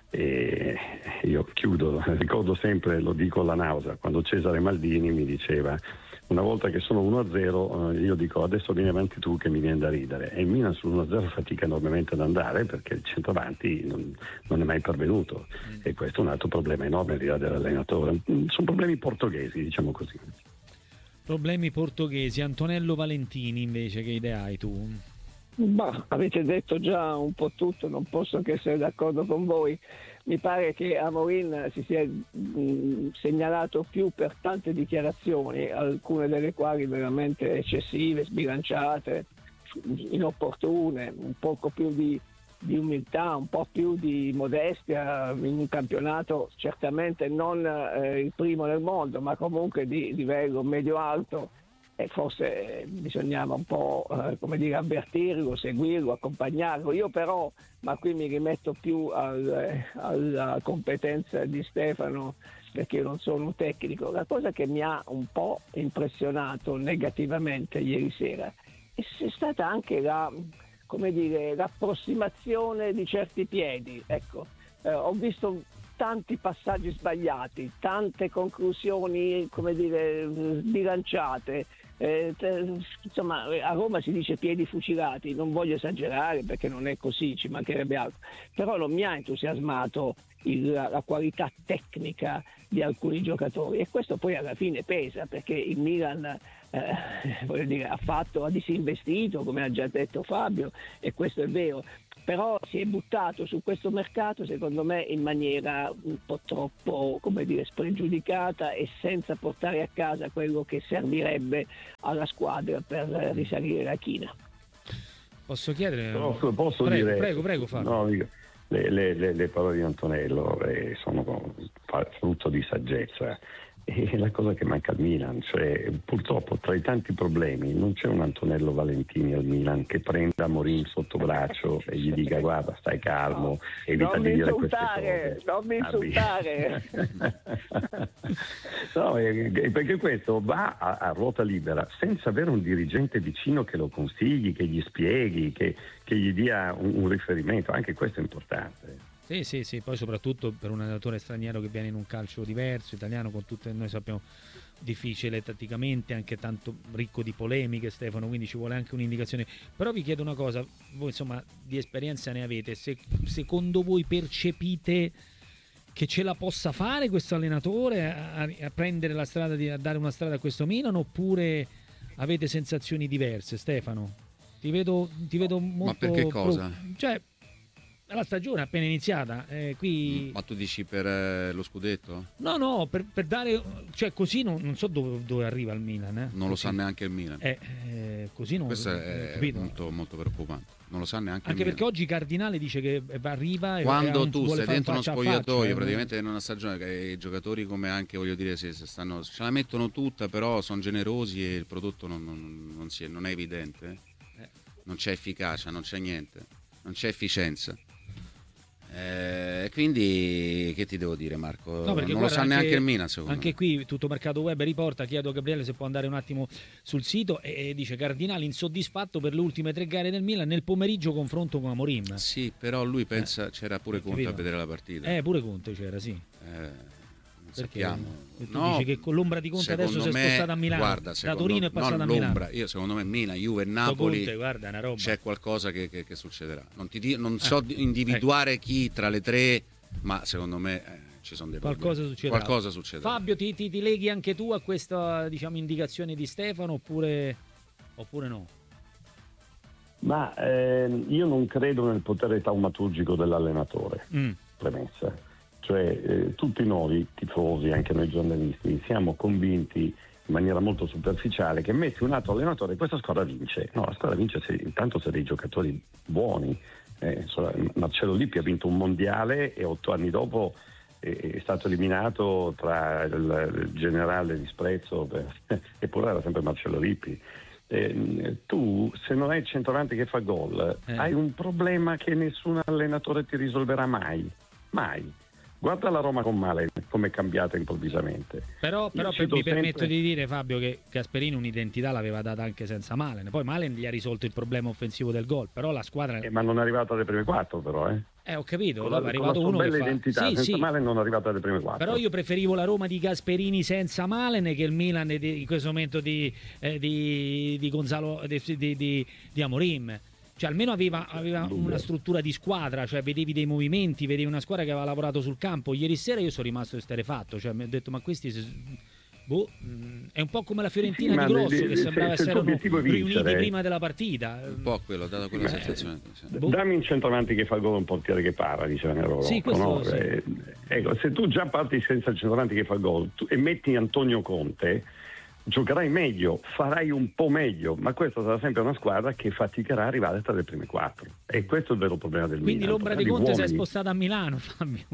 e io chiudo, ricordo sempre, lo dico alla nausea, quando Cesare Maldini mi diceva: una volta che sono uno a zero io dico adesso vieni avanti tu che mi viene da ridere, e il Milan sull'uno a zero fatica enormemente ad andare perché il centravanti non, non è mai pervenuto, mm. e questo è un altro problema enorme al di là dell'allenatore. Sono problemi portoghesi, diciamo così. Problemi portoghesi. Antonello Valentini invece, che idea hai tu? Bah, avete detto già un po' tutto, non posso che essere d'accordo con voi. Mi pare che Amorim si sia mh, segnalato più per tante dichiarazioni, alcune delle quali veramente eccessive, sbilanciate, inopportune, un poco più di, di umiltà, un po' più di modestia in un campionato certamente non eh, il primo nel mondo, ma comunque di livello medio-alto, e forse bisognava un po' eh, come dire, avvertirlo, seguirlo, accompagnarlo. Io però, ma qui mi rimetto più al, eh, alla competenza di Stefano, perché io non sono un tecnico, la cosa che mi ha un po' impressionato negativamente ieri sera è stata anche la, come dire, l'approssimazione di certi piedi. Ecco, eh, ho visto tanti passaggi sbagliati, tante conclusioni, come dire, sbilanciate. Eh, te, insomma, a Roma si dice piedi fucilati, non voglio esagerare perché non è così, ci mancherebbe altro, però non mi ha entusiasmato il, la qualità tecnica di alcuni giocatori, e questo poi alla fine pesa, perché il Milan eh, voglio dire, ha fatto, ha disinvestito, come ha già detto Fabio, e questo è vero, però si è buttato su questo mercato secondo me in maniera un po' troppo, come dire, spregiudicata e senza portare a casa quello che servirebbe alla squadra per risalire la china. Posso chiedere? Però, posso prego, dire, prego, prego Fabio. No, dico, le, le, le parole di Antonello eh, sono frutto di saggezza. E la cosa che manca al Milan, cioè purtroppo tra i tanti problemi non c'è un Antonello Valentini al Milan che prenda Amorim sotto braccio e gli dica guarda stai calmo, no, evita di dire queste cose. Non mi insultare, no, eh, perché questo va a, a ruota libera senza avere un dirigente vicino che lo consigli, che gli spieghi, che, che gli dia un, un riferimento, anche questo è importante. Sì, sì, sì, poi soprattutto per un allenatore straniero che viene in un calcio diverso, italiano, con tutte, noi sappiamo, difficile tatticamente, anche tanto ricco di polemiche, Stefano, quindi ci vuole anche un'indicazione. Però vi chiedo una cosa, voi insomma di esperienza ne avete, se secondo voi percepite che ce la possa fare questo allenatore a, a prendere la strada, di, a dare una strada a questo Milan, oppure avete sensazioni diverse, Stefano? Ti vedo, ti vedo molto... Ma per che cosa? Pro, cioè, la stagione è appena iniziata, eh, qui... Ma tu dici per eh, lo scudetto? No, no, per, per dare... Cioè così non, non so dove, dove arriva il Milan. Eh. Non lo sa neanche il Milan. Eh, eh, così non... Questo è molto, molto preoccupante. Non lo sa neanche Anche il perché Milan. oggi Cardinale dice che arriva... Quando e tu sei dentro uno spogliatoio, faccia, praticamente in una stagione che i giocatori come anche, voglio dire, se, se stanno, ce la mettono tutta, però sono generosi e il prodotto non, non, non, si è, non è evidente. Eh. Non c'è efficacia, non c'è niente. Non c'è efficienza. Eh, quindi che ti devo dire, Marco? No, non guarda, lo sa anche, neanche il Milan, secondo anche me. Qui tutto mercato web riporta, chiedo a Gabriele se può andare un attimo sul sito, e, e dice Cardinale insoddisfatto per le ultime tre gare del Milan, nel pomeriggio confronto con Amorim. Sì, però lui pensa, eh, c'era pure Conte capito? a vedere la partita. Eh, pure Conte c'era, sì. Eh, Perché sappiamo. tu No, dici che con l'ombra di Conte adesso si è me, spostata a Milano, guarda, da Torino è passata a Milano. Io secondo me Milan, Juve e Napoli Conte, guarda, una roba. c'è qualcosa che, che, che succederà. Non, ti, non so eh, individuare ecco. chi tra le tre, ma secondo me eh, ci sono dei qualcosa problemi. succederà. Qualcosa succederà. Fabio, ti, ti, ti leghi anche tu a questa, diciamo, indicazione di Stefano oppure, oppure no? Ma eh, io non credo nel potere taumaturgico dell'allenatore, mm. premessa. Cioè eh, tutti noi tifosi, anche noi giornalisti, siamo convinti in maniera molto superficiale che metti un altro allenatore e questa squadra vince. No, la squadra vince se, intanto se dei giocatori buoni. Eh, Marcello Lippi ha vinto un mondiale e otto anni dopo è, è stato eliminato tra il, il generale disprezzo per, eppure era sempre Marcello Lippi. Eh, tu se non hai il centravanti che fa gol eh. hai un problema che nessun allenatore ti risolverà mai, mai. Guarda la Roma con Malen come è cambiata improvvisamente. Però, però per, mi sempre... permetto di dire, Fabio, che Gasperini un'identità l'aveva data anche senza Malen. Poi Malen gli ha risolto il problema offensivo del gol, però la squadra... Eh, ma non è arrivato alle prime quattro però, eh. Eh, ho capito, con la, è arrivato con uno bella che fa... identità, sì, senza sì. Malen non è arrivato alle prime quattro. Però io preferivo la Roma di Gasperini senza Malen che il Milan di, in questo momento di, eh, di, di Gonzalo di, di, di, di Amorim. Cioè almeno aveva, aveva una struttura di squadra, cioè vedevi dei movimenti, vedevi una squadra che aveva lavorato sul campo. Ieri sera io sono rimasto esterrefatto, cioè mi ho detto ma questi se... boh, è un po' come la Fiorentina sì, di Grosso de, de, che sembrava essere riuniti prima della partita. Un po' quello, dato quella sì, sensazione. Sì. Boh. Dammi un centravanti che fa gol, un portiere che para, diceva Nero. Sì, questo no? sì. eh, ecco, se tu già parti senza il centravanti che fa gol tu, e metti Antonio Conte, giocherai meglio, farai un po' meglio, ma questa sarà sempre una squadra che faticherà a arrivare tra le prime quattro. E questo è il vero problema del Quindi Milan. Quindi l'ombra di Conte si è spostata a Milano, Fabio.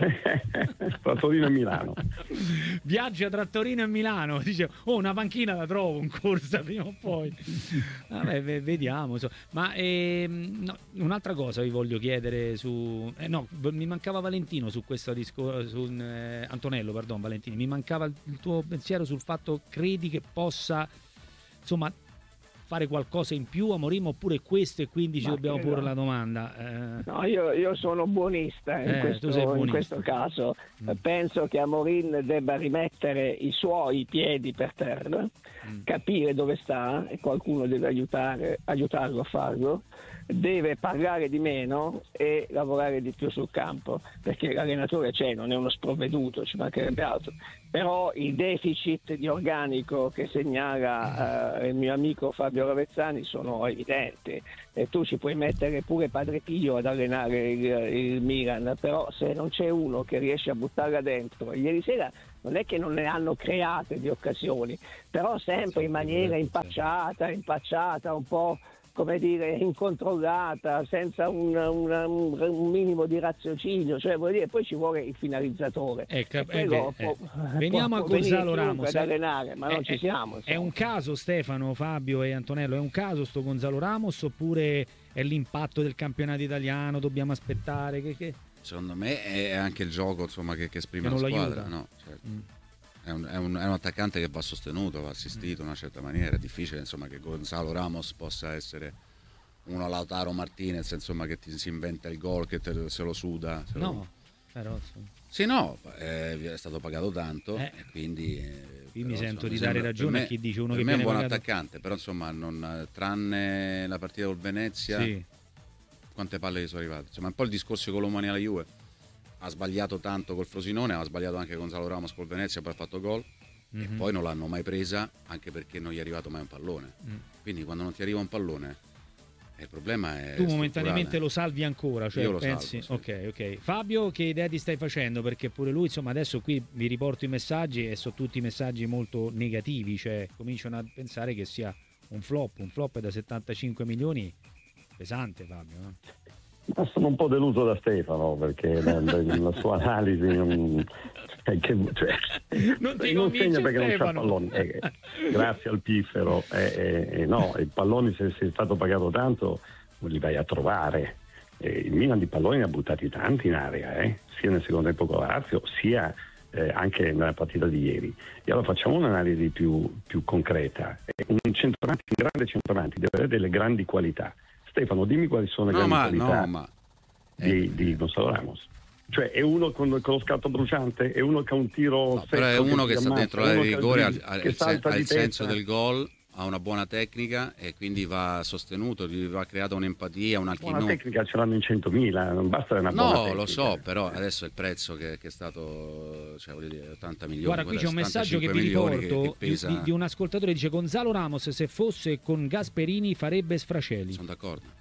Tra Torino e Milano. Viaggia tra Torino e Milano, dice oh una panchina la trovo in corsa prima o poi. Vabbè, vediamo. Ma ehm, no, un'altra cosa vi voglio chiedere su eh, no, mi mancava Valentino su questo discorso, su eh, Antonello, pardon, Valentini, mi mancava il tuo pensiero sul fatto, credi che possa insomma fare qualcosa in più Amorim, oppure questo e quindi ci Ma dobbiamo credo. porre la domanda? Eh... No, io, io sono buonista in, Eh, questo, tu sei in buonista. questo caso. Mm. Penso che Amorim debba rimettere i suoi piedi per terra, Mm. capire dove sta e qualcuno deve aiutare, aiutarlo a farlo, deve parlare di meno e lavorare di più sul campo, perché l'allenatore c'è, non è uno sprovveduto, ci mancherebbe altro, però il deficit di organico che segnala eh, il mio amico Fabio Ravezzani sono evidenti, e tu ci puoi mettere pure Padre Pio ad allenare il, il Milan, però se non c'è uno che riesce a buttarla dentro, ieri sera non è che non ne hanno create di occasioni, però sempre in maniera impacciata, impacciata, un po' come dire incontrollata, senza un, una- un- un minimo di raziocinio, cioè vuol dire poi ci vuole il finalizzatore. Eh, cap- E quello eh, eh. può- Veniamo può a Gonzalo venire chiunque Ramos. ad eh. allenare, ma non Eh, ci eh, siamo. È insomma. un caso, Stefano, Fabio e Antonello, è un caso sto Gonzalo Ramos, oppure è l'impatto del campionato italiano, dobbiamo aspettare che... che... Secondo me è anche il gioco, insomma, che, che esprime Che la non squadra. l'aiuta. No, certo. Mm. È un, è, un, è un attaccante che va sostenuto, va assistito in una certa maniera. È difficile, insomma, che Gonzalo Ramos possa essere uno Lautaro Martinez, insomma, che ti si inventa il gol, che te, se lo suda. Se No, lo... però... insomma. Sì, no, è, è stato pagato tanto, Eh. e quindi... eh, Qui mi però, sento insomma, di mi dare sembra- ragione per a chi dice uno per che me è un viene buon pagato- attaccante, però insomma, non, tranne la partita col Venezia, Sì. quante palle gli sono arrivate. Insomma, un po' il discorso con l'Omani alla Juve. Ha sbagliato tanto col Frosinone, ha sbagliato anche Gonzalo Ramos col Venezia, poi ha fatto gol. E Mhm. poi non l'hanno mai presa, anche perché non gli è arrivato mai un pallone. Mm. Quindi quando non ti arriva un pallone, eh, il problema è Tu momentaneamente strutturale. lo salvi ancora, cioè Io lo pensi... salvo, sì. Ok, ok. Fabio, che idea ti stai facendo? Perché pure lui, insomma, adesso qui vi riporto i messaggi e sono tutti messaggi molto negativi, cioè cominciano a pensare che sia un flop, un flop da settantacinque milioni, pesante, Fabio. eh? Ma sono un po' deluso da Stefano, perché la, la sua analisi non, è che, cioè, Non ti non convince, segna perché non c'ha Stefano. palloni. Eh, grazie al piffero, eh, eh, eh, no, i palloni, se sei stato pagato tanto li vai a trovare. Eh, il Milan di palloni ne ha buttati tanti in area, eh, sia nel secondo tempo con Lazio, sia eh, anche nella partita di ieri. E allora facciamo un'analisi più, più concreta. Eh, Un centravanti, un grande centravanti deve avere delle grandi qualità. Stefano, dimmi quali sono le No, grandi ma, qualità no, ma di, di Gonzalo Ramos. Cioè è uno con, con lo scatto bruciante, è uno che ha un tiro no, però è secco uno si che sta ammazza, dentro è la uno che- rigore, ha, che ha il, sen- salta ha di il senso testa. del gol, ha una buona tecnica e quindi va sostenuto, gli va creata un'empatia, un Buona alchino. tecnica ce l'hanno in centomila, non basta una buona No, tecnica. lo so, però adesso il prezzo che, che è stato, cioè, voglio dire, ottanta milioni. Guarda, qui c'è un messaggio che vi milioni riporto che, che di, pesa. di- di un ascoltatore, dice Gonzalo Ramos se fosse con Gasperini farebbe Sfracelli. Sono d'accordo.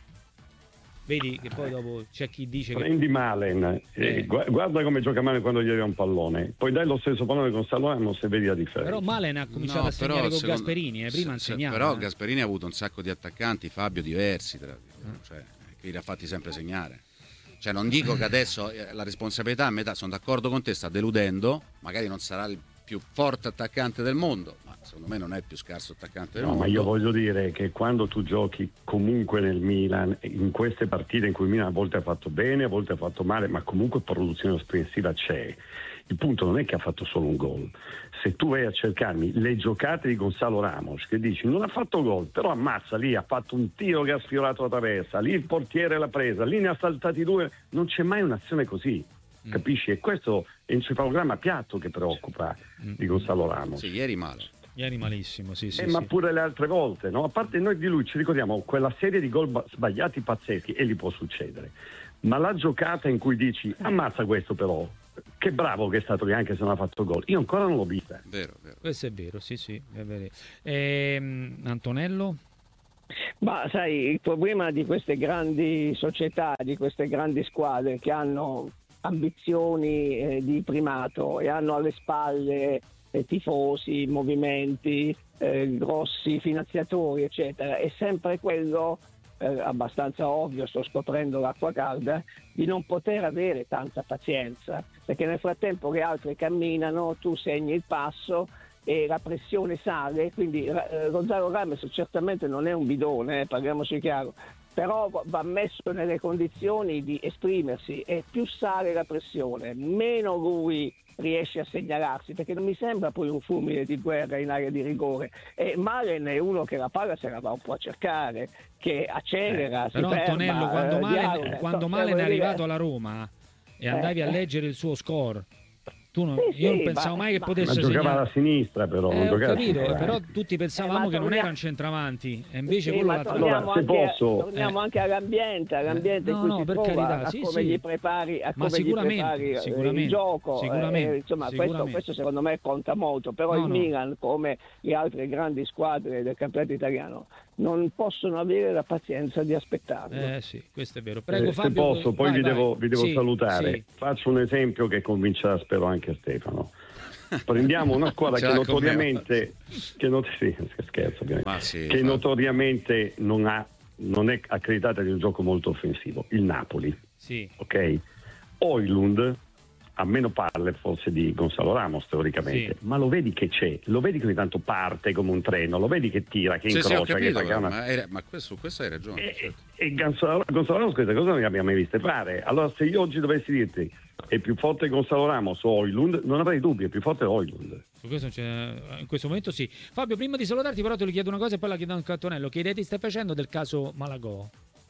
Vedi che poi dopo c'è chi dice che... Prendi Malen, eh, Eh. gu- guarda come gioca Malen quando gli arriva un pallone, poi dai lo stesso pallone con Gonzalo Ramos e vedi la differenza. Però Malen ha cominciato No, a segnare però, con secondo- Gasperini, eh, prima se- se- insegnava. Però eh. Gasperini ha avuto un sacco di attaccanti, Fabio, diversi, tra- cioè, che li ha fatti sempre segnare. Cioè, non dico che adesso eh, la responsabilità a metà, sono d'accordo con te, sta deludendo, magari non sarà il più forte attaccante del mondo, ma secondo me non è il più scarso attaccante del No, mondo. ma io voglio dire che quando tu giochi comunque nel Milan, in queste partite in cui il Milan a volte ha fatto bene, a volte ha fatto male, ma comunque produzione offensiva c'è. Il punto non è che ha fatto solo un gol. Se tu vai a cercarmi le giocate di Gonzalo Ramos, che dici non ha fatto gol, però ammazza, lì ha fatto un tiro che ha sfiorato la traversa, lì il portiere l'ha presa, lì ne ha saltati due, non c'è mai un'azione così. Capisci? E questo è un encefalogramma piatto che preoccupa di Gonzalo Ramos. Sì, ieri male. Ieri malissimo, sì, sì. Eh, ma sì. pure le altre volte, no? A parte noi di lui ci ricordiamo quella serie di gol ba- sbagliati pazzeschi, e gli può succedere. Ma la giocata in cui dici ammazza questo però, che bravo che è stato lì anche se non ha fatto gol, io ancora non l'ho vista. Vero, vero. Questo è vero, sì, sì, è vero. Ehm, Antonello? Ma sai, il problema di queste grandi società, di queste grandi squadre che hanno ambizioni eh, di primato e hanno alle spalle eh, tifosi, movimenti, eh, grossi finanziatori, eccetera, è sempre quello eh, abbastanza ovvio, sto scoprendo l'acqua calda, di non poter avere tanta pazienza, perché nel frattempo che altri camminano, tu segni il passo e la pressione sale, quindi eh, Gonzalo Ramos certamente non è un bidone, eh, parliamoci chiaro, però va messo nelle condizioni di esprimersi, e più sale la pressione, meno lui riesce a segnalarsi, perché non mi sembra poi un fulmine di guerra in area di rigore. E Malen è uno che la palla se la va un po' a cercare, che accelera, eh, si però ferma, Antonello, quando eh, Malen, dialoga, quando so, Malen è dire... arrivato alla Roma e andavi eh, a leggere il suo score, tu non, sì, io non sì, pensavo ma, mai che ma, potesse ma giocava segnare. alla sinistra, però Eh, non ho giocava capito, a però tutti pensavamo eh, ma che non torniamo... era un centravanti, e invece sì, quello ma l'ha torniamo, Allora, se anche, posso- torniamo eh. anche all'ambiente, all'ambiente Eh, in no, cui no, si per trova, carità, a sì, come sì. gli prepari, a Ma come gli sicuramente, prepari eh, sicuramente, il gioco. sicuramente, eh, insomma, sicuramente. Questo, questo secondo me conta molto, però No, il no. Milan, come le altre grandi squadre del campionato italiano, non possono avere la pazienza di aspettarlo. Eh sì, questo è vero. Prego Eh, Fabio. se posso, poi vai, vi, vai. devo, vi devo Sì, salutare. sì. Faccio un esempio che convincerà, spero, anche Stefano. Prendiamo una squadra Ce che l'ha con me, notoriamente, che, not- sì, scherzo, ovviamente, Ma sì, che fa- notoriamente non, ha, non è accreditata di un gioco molto offensivo, il Napoli. Sì. Ok? Højlund ha meno palle forse di Gonzalo Ramos teoricamente, Sì. ma lo vedi che c'è, lo vedi che ogni tanto parte come un treno, lo vedi che tira, che Sì, sì, ho incrocia, che capito, fa una... ma, hai- ma questo, questo hai ragione. E, certo. e Gonzalo, Gonzalo Ramos queste cose non le abbiamo mai viste fare. Allora, se io oggi dovessi dirti è più forte Gonzalo Ramos o Højlund, non avrei dubbi, è più forte Højlund. Su questo c'è- in questo momento sì. Fabio, prima di salutarti però te le chiedo una cosa e poi la chiedo anche a Antonello. Che idea ti stai facendo del caso Malagò?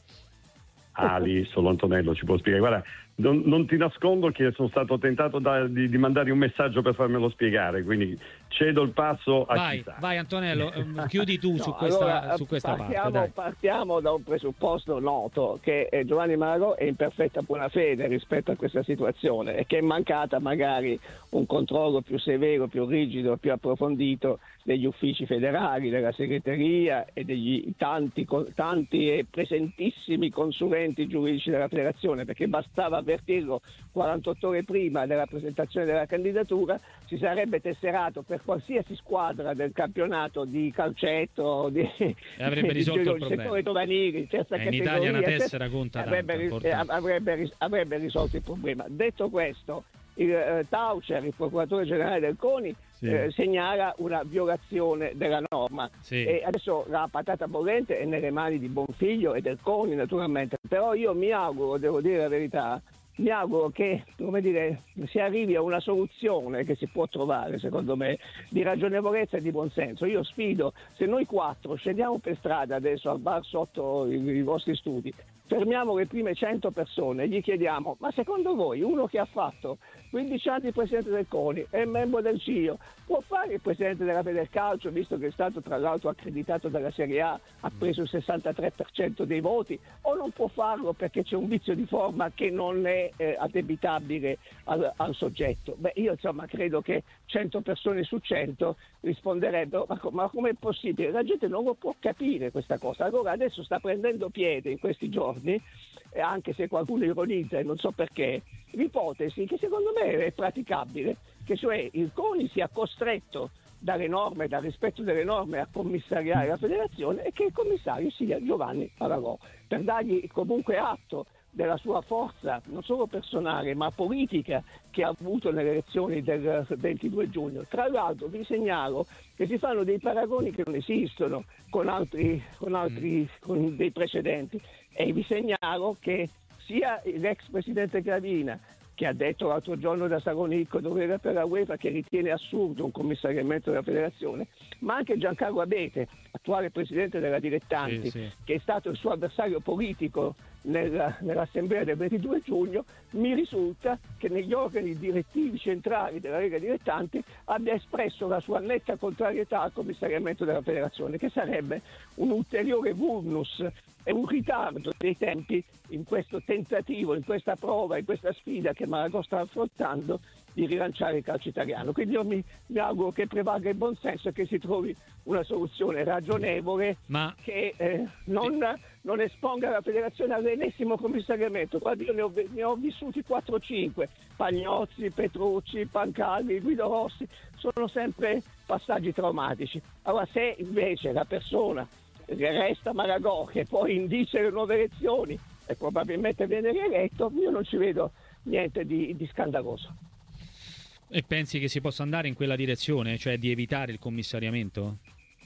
Ali, solo Antonello ci può spiegare. Guarda, non, non ti nascondo che sono stato tentato da- di, di mandare un messaggio per farmelo spiegare, quindi cedo il passo a Vai, chi sa. vai Antonello, ehm, chiudi tu No, su questa, allora, su questa partiamo, parte. Dai. partiamo da un presupposto noto, che eh, Giovanni Malagò è in perfetta buona fede rispetto a questa situazione e che è mancata magari un controllo più severo, più rigido, più approfondito degli uffici federali, della segreteria e degli tanti, tanti e presentissimi consulenti giuridici della federazione, perché bastava avvertirlo quarantotto ore prima della presentazione della candidatura, si sarebbe tesserato per qualsiasi squadra del campionato di calcetto, di, E avrebbe di risolto il giro- problema. settore giovanili, terza Eh, in categoria, Italia una terza- tessera conta tanto, avrebbe, ris- importante. eh, avrebbe ris- avrebbe risolto il problema. Detto questo, il eh, Taucher, il procuratore generale del CONI, Sì. eh, segnala una violazione della norma. Sì. E adesso la patata bollente è nelle mani di Bonfiglio e del CONI naturalmente, però io mi auguro, devo dire la verità, mi auguro che, come dire, si arrivi a una soluzione che si può trovare, secondo me, di ragionevolezza e di buonsenso. Io sfido, se noi quattro scendiamo per strada adesso al bar sotto i, i vostri studi, fermiamo le prime cento persone e gli chiediamo: ma secondo voi uno che ha fatto quindici anni presidente del CONI, è membro del C I O, può fare il presidente della Federcalcio, visto che è stato tra l'altro accreditato dalla Serie A, ha preso il sessantatré per cento dei voti, o non può farlo perché c'è un vizio di forma che non è eh, addebitabile al, al soggetto? Beh, io insomma credo che cento persone su cento risponderebbero: ma, co- ma com'è possibile? La gente non lo può capire questa cosa. Allora adesso sta prendendo piede in questi giorni, e anche se qualcuno ironizza e non so perché, l'ipotesi che secondo me è praticabile, che cioè il CONI sia costretto dalle norme, dal rispetto delle norme, a commissariare la federazione e che il commissario sia Giovanni Malagò, per dargli comunque atto della sua forza non solo personale ma politica che ha avuto nelle elezioni del ventidue giugno. Tra l'altro vi segnalo che si fanno dei paragoni che non esistono con altri, con altri con dei precedenti, e vi segnalo che sia l'ex presidente Gravina, che ha detto l'altro giorno da Sagonicco, dove era per la UEFA, che ritiene assurdo un commissariamento della federazione, ma anche Giancarlo Abete, attuale presidente della Dilettanti, Sì, sì. che è stato il suo avversario politico nella, nell'assemblea del ventidue giugno, mi risulta che negli organi direttivi centrali della Lega Dilettanti abbia espresso la sua netta contrarietà al commissariamento della federazione, che sarebbe un ulteriore vulnus e un ritardo dei tempi in questo tentativo, in questa prova, in questa sfida che Malagò sta affrontando di rilanciare il calcio italiano. Quindi io mi, mi auguro che prevalga il buonsenso e che si trovi una soluzione ragionevole, Ma che eh, non, non esponga la federazione all'ennesimo commissariamento. Guardi, io ne ho, ne ho vissuti quattro o cinque, Pagnozzi, Petrucci, Pancalli, Guido Rossi, sono sempre passaggi traumatici. Allora, se invece la persona resta Malagò, che poi indice le nuove elezioni e probabilmente viene rieletto, io non ci vedo niente di, di scandaloso. e pensi che si possa andare in quella direzione, cioè di evitare il commissariamento?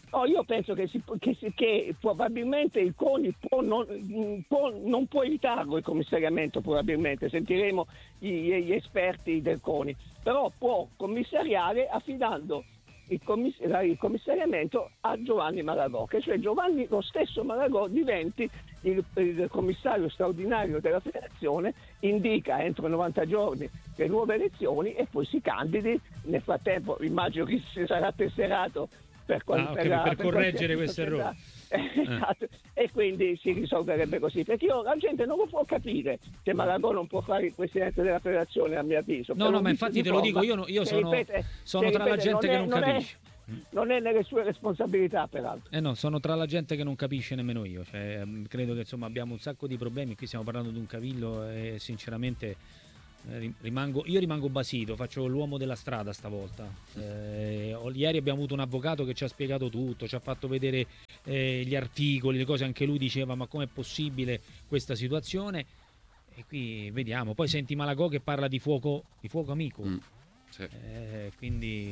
Oh, io penso che, si, che, si, che probabilmente il CONI può non, può, non può evitarlo il commissariamento, probabilmente sentiremo gli, gli esperti del CONI, però può commissariare affidando il, commiss- il commissariamento a Giovanni Malagò, che cioè Giovanni, lo stesso Malagò, diventi il, il commissario straordinario della federazione, indica entro novanta giorni le nuove elezioni e poi si candidi. Nel frattempo immagino che si sarà tesserato per, qual- ah, okay, per, per, per correggere questo errore. Eh, esatto. E quindi si risolverebbe così, perché io, la gente non lo può capire che Malagò non può fare il presidente della federazione, a mio avviso. No, no, ma infatti te lo dico, io, io sono, ripete, sono tra ripete, la gente non è, che non, non capisce. È, non è nelle sue responsabilità, peraltro. Eh no, sono tra la gente che non capisce nemmeno io. Cioè, credo che insomma abbiamo un sacco di problemi. Qui stiamo parlando di un cavillo e sinceramente eh, rimango, io rimango basito, faccio l'uomo della strada stavolta. Eh, ieri abbiamo avuto un avvocato che ci ha spiegato tutto, ci ha fatto vedere eh, gli articoli, le cose, anche lui diceva ma com'è possibile questa situazione? E qui vediamo. Poi senti Malagò che parla di fuoco, di fuoco amico. Mm, sì. eh, quindi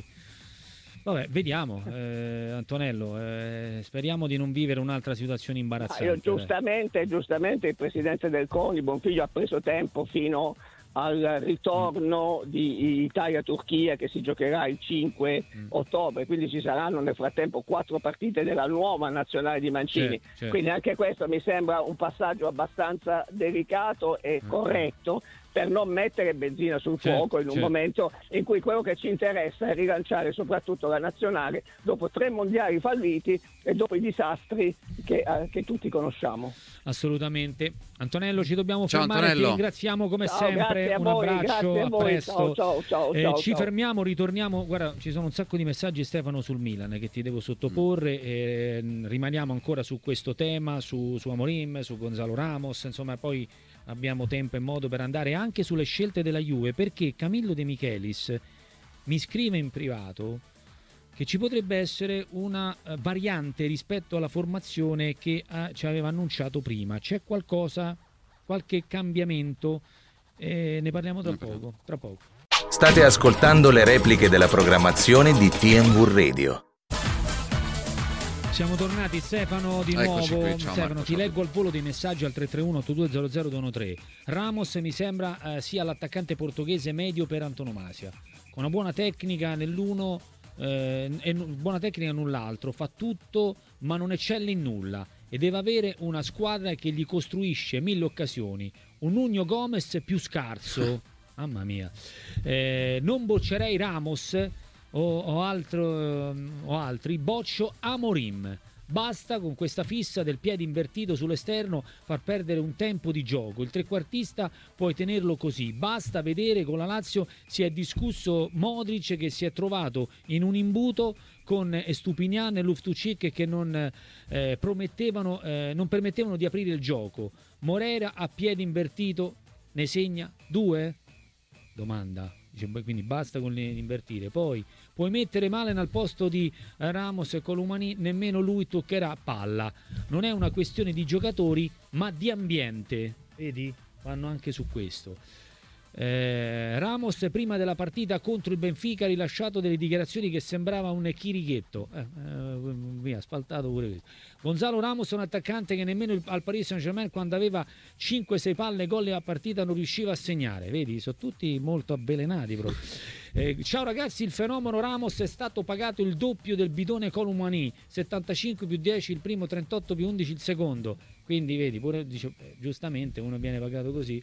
vabbè, vediamo, eh, Antonello, eh, speriamo di non vivere un'altra situazione imbarazzante. Ah, io, giustamente, giustamente il presidente del CONI, Bonfiglio, ha preso tempo fino al ritorno mm. di Italia-Turchia che si giocherà il cinque mm. ottobre, quindi ci saranno nel frattempo quattro partite della nuova nazionale di Mancini, certo, certo. Quindi anche questo mi sembra un passaggio abbastanza delicato e mm. corretto, per non mettere benzina sul fuoco, certo, in un certo. momento in cui quello che ci interessa è rilanciare soprattutto la nazionale dopo tre mondiali falliti e dopo i disastri che, eh, che tutti conosciamo. Assolutamente. Antonello, ci dobbiamo ciao, fermare, Antonello. Ti ringraziamo come ciao, sempre, un voi, abbraccio, a, a presto. Ciao, ciao, ciao, eh, ciao, ci ciao. fermiamo, ritorniamo, guarda, ci sono un sacco di messaggi, Stefano, sul Milan che ti devo sottoporre, mm. eh, rimaniamo ancora su questo tema, su, su Amorim, su Gonzalo Ramos, insomma poi abbiamo tempo e modo per andare anche sulle scelte della Juve, perché Camillo De Michelis mi scrive in privato che ci potrebbe essere una variante rispetto alla formazione che eh, ci aveva annunciato prima. C'è qualcosa, qualche cambiamento? Eh, ne parliamo tra poco, tra poco. State ascoltando le repliche della programmazione di T M V Radio. Siamo tornati, Stefano, di Eccoci nuovo. qui, ciao, Stefano, Marco, ti ciao. leggo al volo dei messaggi al tre tre uno otto due zero zero due uno tre. Ramos mi sembra eh, sia l'attaccante portoghese medio per antonomasia, con una buona tecnica nell'uno eh, e buona tecnica null'altro, fa tutto ma non eccelle in nulla e deve avere una squadra che gli costruisce mille occasioni. Un Nuno Gomez più scarso, mamma mia. Eh, non boccerei Ramos o, o, altro, o altri, boccio Amorim. Basta con questa fissa del piede invertito sull'esterno far perdere un tempo di gioco. Il trequartista puoi tenerlo così. Basta vedere con la Lazio si è discusso Modric che si è trovato in un imbuto con Estupinian e Loftus-Cheek che non eh, promettevano, eh, non permettevano di aprire il gioco. Morera a piede invertito ne segna due? Domanda. Quindi basta con l'invertire. Poi puoi mettere Malen al posto di Ramos e Colomani, nemmeno lui toccherà palla. Non è una questione di giocatori ma di ambiente. Vedi? Vanno anche su questo. eh, Ramos prima della partita contro il Benfica ha rilasciato delle dichiarazioni che sembrava un chirichetto, eh, eh, via, asfaltato pure questo. Gonzalo Ramos è un attaccante che nemmeno il, al Paris Saint-Germain, quando aveva cinque sei palle gol a partita, non riusciva a segnare. Vedi, sono tutti molto avvelenati proprio. Eh, ciao ragazzi, il fenomeno Ramos è stato pagato il doppio del bidone Colomani, settantacinque più dieci il primo, trentotto più undici il secondo. Quindi vedi, pure dice, eh, giustamente uno viene pagato così.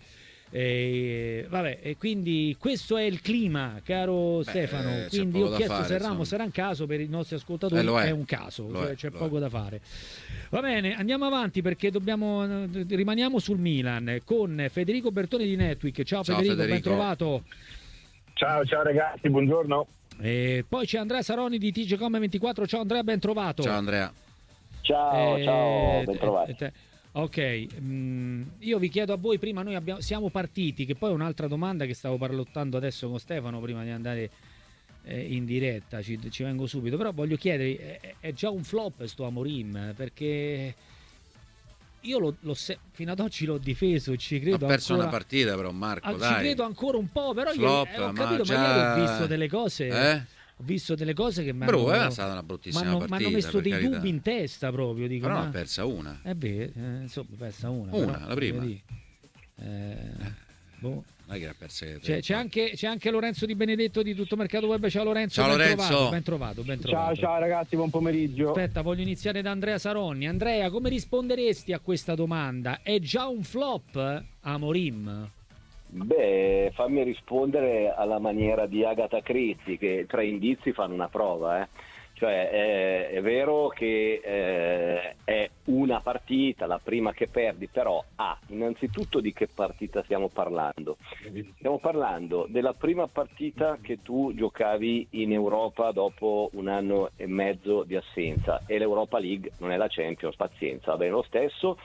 E, vabbè, e quindi questo è il clima, caro Beh, Stefano. Quindi ho chiesto fare, se Ramos sarà un caso per i nostri ascoltatori. Eh, è. è un caso, cioè, è, c'è poco è. da fare. Va bene, andiamo avanti perché dobbiamo rimaniamo sul Milan con Federico Bertoni di Netweek. Ciao, ciao Federico, Federico, ben trovato. Ciao, ciao ragazzi, buongiorno. E poi c'è Andrea Saroni di T G Com ventiquattro. Ciao Andrea, ben trovato. Ciao Andrea. Ciao, eh, ciao, ben trovato. Eh, eh, Ok, mm, io vi chiedo a voi, prima noi abbiamo, siamo partiti, che poi è un'altra domanda che stavo parlottando adesso con Stefano prima di andare eh, in diretta, ci, ci vengo subito, però voglio chiedere, è, è già un flop sto Amorim, perché io lo, lo se, fino ad oggi l'ho difeso, ci credo. Ha perso ancora, una partita però Marco, ah, dai. Ci credo ancora un po', però flop, io eh, ho ma capito, già... ma ieri ho visto delle cose... Eh? Ho Ho visto delle cose che mi Bro, hanno, è stata una bruttissima m'hanno, partita, m'hanno messo per dei carità. dubbi in testa proprio. Dico, Però ma... ne ha persa una. Eh beh, eh, insomma, persa una. Una, però, la prima. vedi, eh, boh. Non è che ne ha perse C'è, c'è, anche, c'è anche Lorenzo Di Benedetto di Tutto Mercato Web. Ciao Lorenzo, Ciao, ben Lorenzo. trovato, ben trovato, ben trovato. Ciao ciao ragazzi, buon pomeriggio. Aspetta, voglio iniziare da Andrea Saronni. Andrea, come risponderesti a questa domanda? È già un flop Amorim? Beh, fammi rispondere alla maniera di Agatha Christie, che tre indizi fanno una prova, eh. Cioè è, è vero che eh, è una partita, la prima che perdi, però ah, innanzitutto di che partita stiamo parlando? Stiamo parlando della prima partita che tu giocavi in Europa dopo un anno e mezzo di assenza, e l'Europa League non è la Champions, pazienza, va bene lo stesso.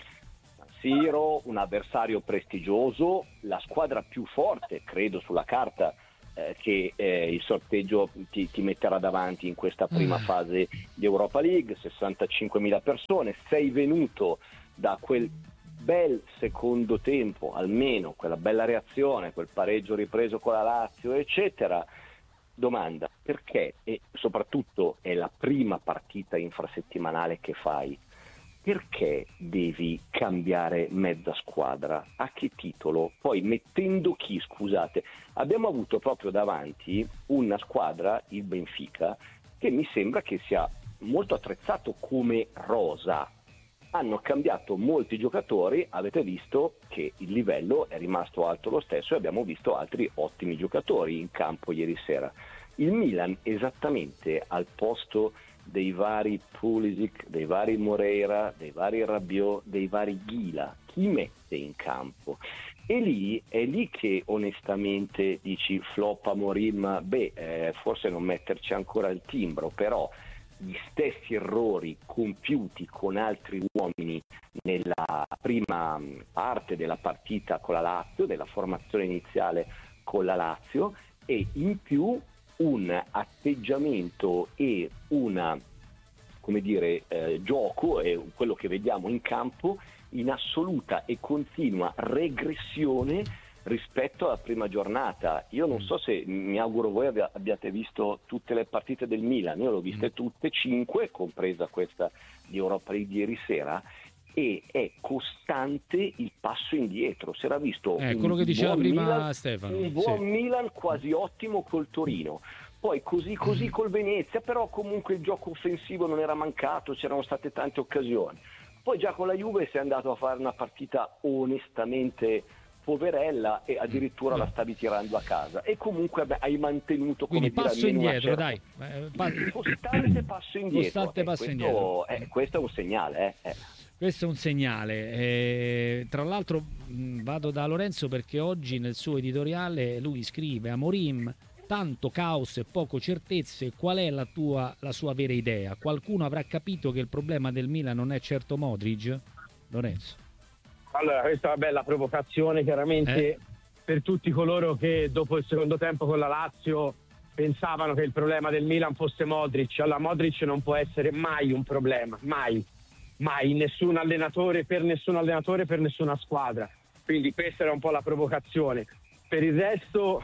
Siro, un avversario prestigioso, la squadra più forte, credo, sulla carta, eh, che eh, il sorteggio ti, ti metterà davanti in questa prima fase di Europa League, sessantacinquemila persone, sei venuto da quel bel secondo tempo, almeno quella bella reazione, quel pareggio ripreso con la Lazio, eccetera. Domanda, perché, e soprattutto è la prima partita infrasettimanale che fai, perché devi cambiare mezza squadra? A che titolo? Poi mettendo chi, scusate? Abbiamo avuto proprio davanti una squadra, il Benfica, che mi sembra che sia molto attrezzato come rosa. Hanno cambiato molti giocatori, avete visto che il livello è rimasto alto lo stesso e abbiamo visto altri ottimi giocatori in campo ieri sera. Il Milan esattamente al posto dei vari Pulisic, dei vari Moreira, dei vari Rabiot, dei vari Ghila, chi mette in campo? E lì è lì che onestamente dici flop Amorim, beh, eh, forse non metterci ancora il timbro, però gli stessi errori compiuti con altri uomini nella prima parte della partita con la Lazio, della formazione iniziale con la Lazio, e in più un atteggiamento e una, come dire, eh, gioco, e quello che vediamo in campo, in assoluta e continua regressione rispetto alla prima giornata. Io non so se, mi auguro voi abbia, abbiate visto tutte le partite del Milan, io le ho viste tutte, cinque, compresa questa di Europa League di ieri sera, e è costante il passo indietro. Si era visto eh, un quello che diceva buon prima Milan, Stefano, un buon sì. Milan quasi ottimo col Torino, poi così così col Venezia, però comunque il gioco offensivo non era mancato, c'erano state tante occasioni. Poi già con la Juve sei andato a fare una partita onestamente poverella e addirittura la stavi tirando a casa, e comunque beh, hai mantenuto, come quindi dire, passo almeno una indietro, certa- dai. Eh, pa- costante passo indietro. Costante Eh, passo questo, indietro. eh, questo è un segnale, eh. eh. Questo è un segnale. Eh, tra l'altro mh, vado da Lorenzo perché oggi nel suo editoriale lui scrive: Amorim, tanto caos e poco certezze, qual è la tua la sua vera idea? Qualcuno avrà capito che il problema del Milan non è certo Modric? Lorenzo. Allora, questa è una bella provocazione chiaramente Eh. per tutti coloro che dopo il secondo tempo con la Lazio pensavano che il problema del Milan fosse Modric. Allora, Modric non può essere mai un problema, mai, mai, nessun allenatore, per nessun allenatore, per nessuna squadra. Quindi questa era un po' la provocazione. Per il resto,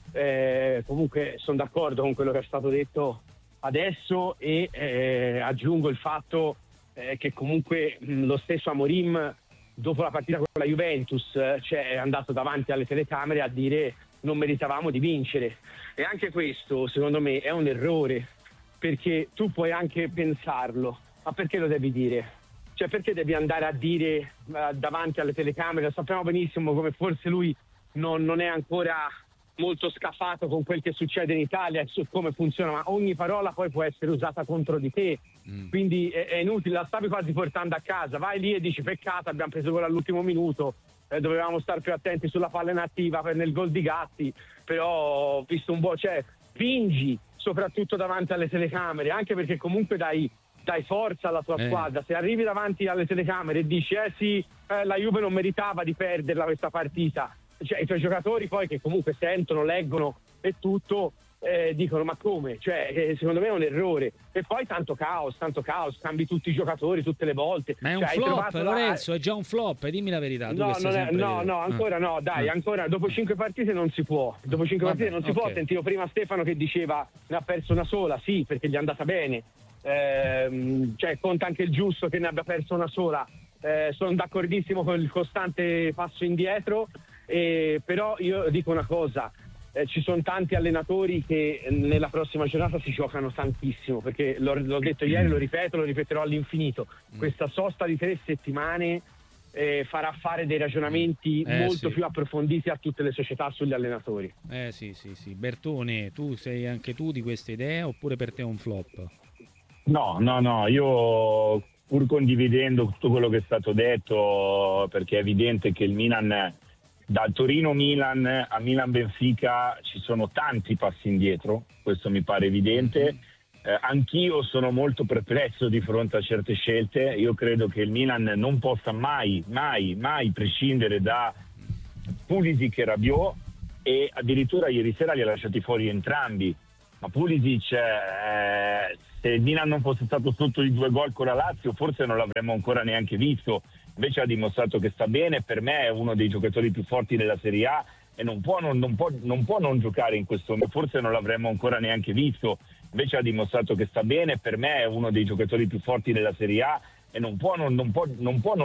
eh, comunque sono d'accordo con quello che è stato detto adesso, e eh, aggiungo il fatto eh, che comunque mh, lo stesso Amorim dopo la partita con la Juventus eh, cioè, è andato davanti alle telecamere a dire non meritavamo di vincere, e anche questo secondo me è un errore, perché tu puoi anche pensarlo, ma perché lo devi dire? Cioè, perché devi andare a dire uh, davanti alle telecamere? Sappiamo benissimo come forse lui non, non è ancora molto scafato con quel che succede in Italia e su come funziona, ma ogni parola poi può essere usata contro di te, mm. quindi è, è inutile, la stavi quasi portando a casa, vai lì e dici peccato, abbiamo preso gol all'ultimo minuto, eh, dovevamo stare più attenti sulla palla inattiva per nel gol di Gatti, però ho visto un po', cioè fingi soprattutto davanti alle telecamere, anche perché comunque dai dai forza alla tua eh. squadra. Se arrivi davanti alle telecamere e dici eh sì, eh, la Juve non meritava di perderla questa partita, cioè i tuoi giocatori poi che comunque sentono, leggono e tutto, eh, dicono ma come? Cioè, eh, secondo me è un errore. E poi tanto caos, tanto caos, cambi tutti i giocatori tutte le volte. Ma è un cioè, flop, la... Lorenzo, è già un flop, dimmi la verità. No, non è, no, no, ancora ah. no, dai, ah. ancora dopo cinque partite non si può. Dopo cinque Vabbè, partite non si okay. può. Sentivo prima Stefano che diceva ne ha perso una sola, sì, perché gli è andata bene. Eh, cioè conta anche il giusto che ne abbia perso una sola. Eh, sono d'accordissimo con il costante passo indietro, eh, però io dico una cosa. Eh, ci sono tanti allenatori che nella prossima giornata si giocano tantissimo, perché l'ho, l'ho detto ieri, lo ripeto, lo ripeterò all'infinito. Questa sosta di tre settimane eh, farà fare dei ragionamenti eh, molto sì. più approfonditi a tutte le società sugli allenatori. Eh sì, sì, sì. Bertone, tu sei anche tu di queste idee oppure per te è un flop? No, no, no, io pur condividendo tutto quello che è stato detto, perché è evidente che il Milan... Da Torino-Milan a Milan-Benfica ci sono tanti passi indietro, questo mi pare evidente. Eh, anch'io sono molto perplesso di fronte a certe scelte. Io credo che il Milan non possa mai, mai, mai prescindere da Pulisic e Rabiot, e addirittura ieri sera li ha lasciati fuori entrambi. Ma Pulisic, eh, se il Milan non fosse stato sotto di due gol con la Lazio, forse non l'avremmo ancora neanche visto. Invece ha dimostrato che sta bene, per me è uno dei giocatori più forti della Serie A e non può non, non può, non può non giocare in questo momento, forse non l'avremmo ancora neanche visto. Invece ha dimostrato che sta bene, per me è uno dei giocatori più forti della Serie A e non può non, non può non può non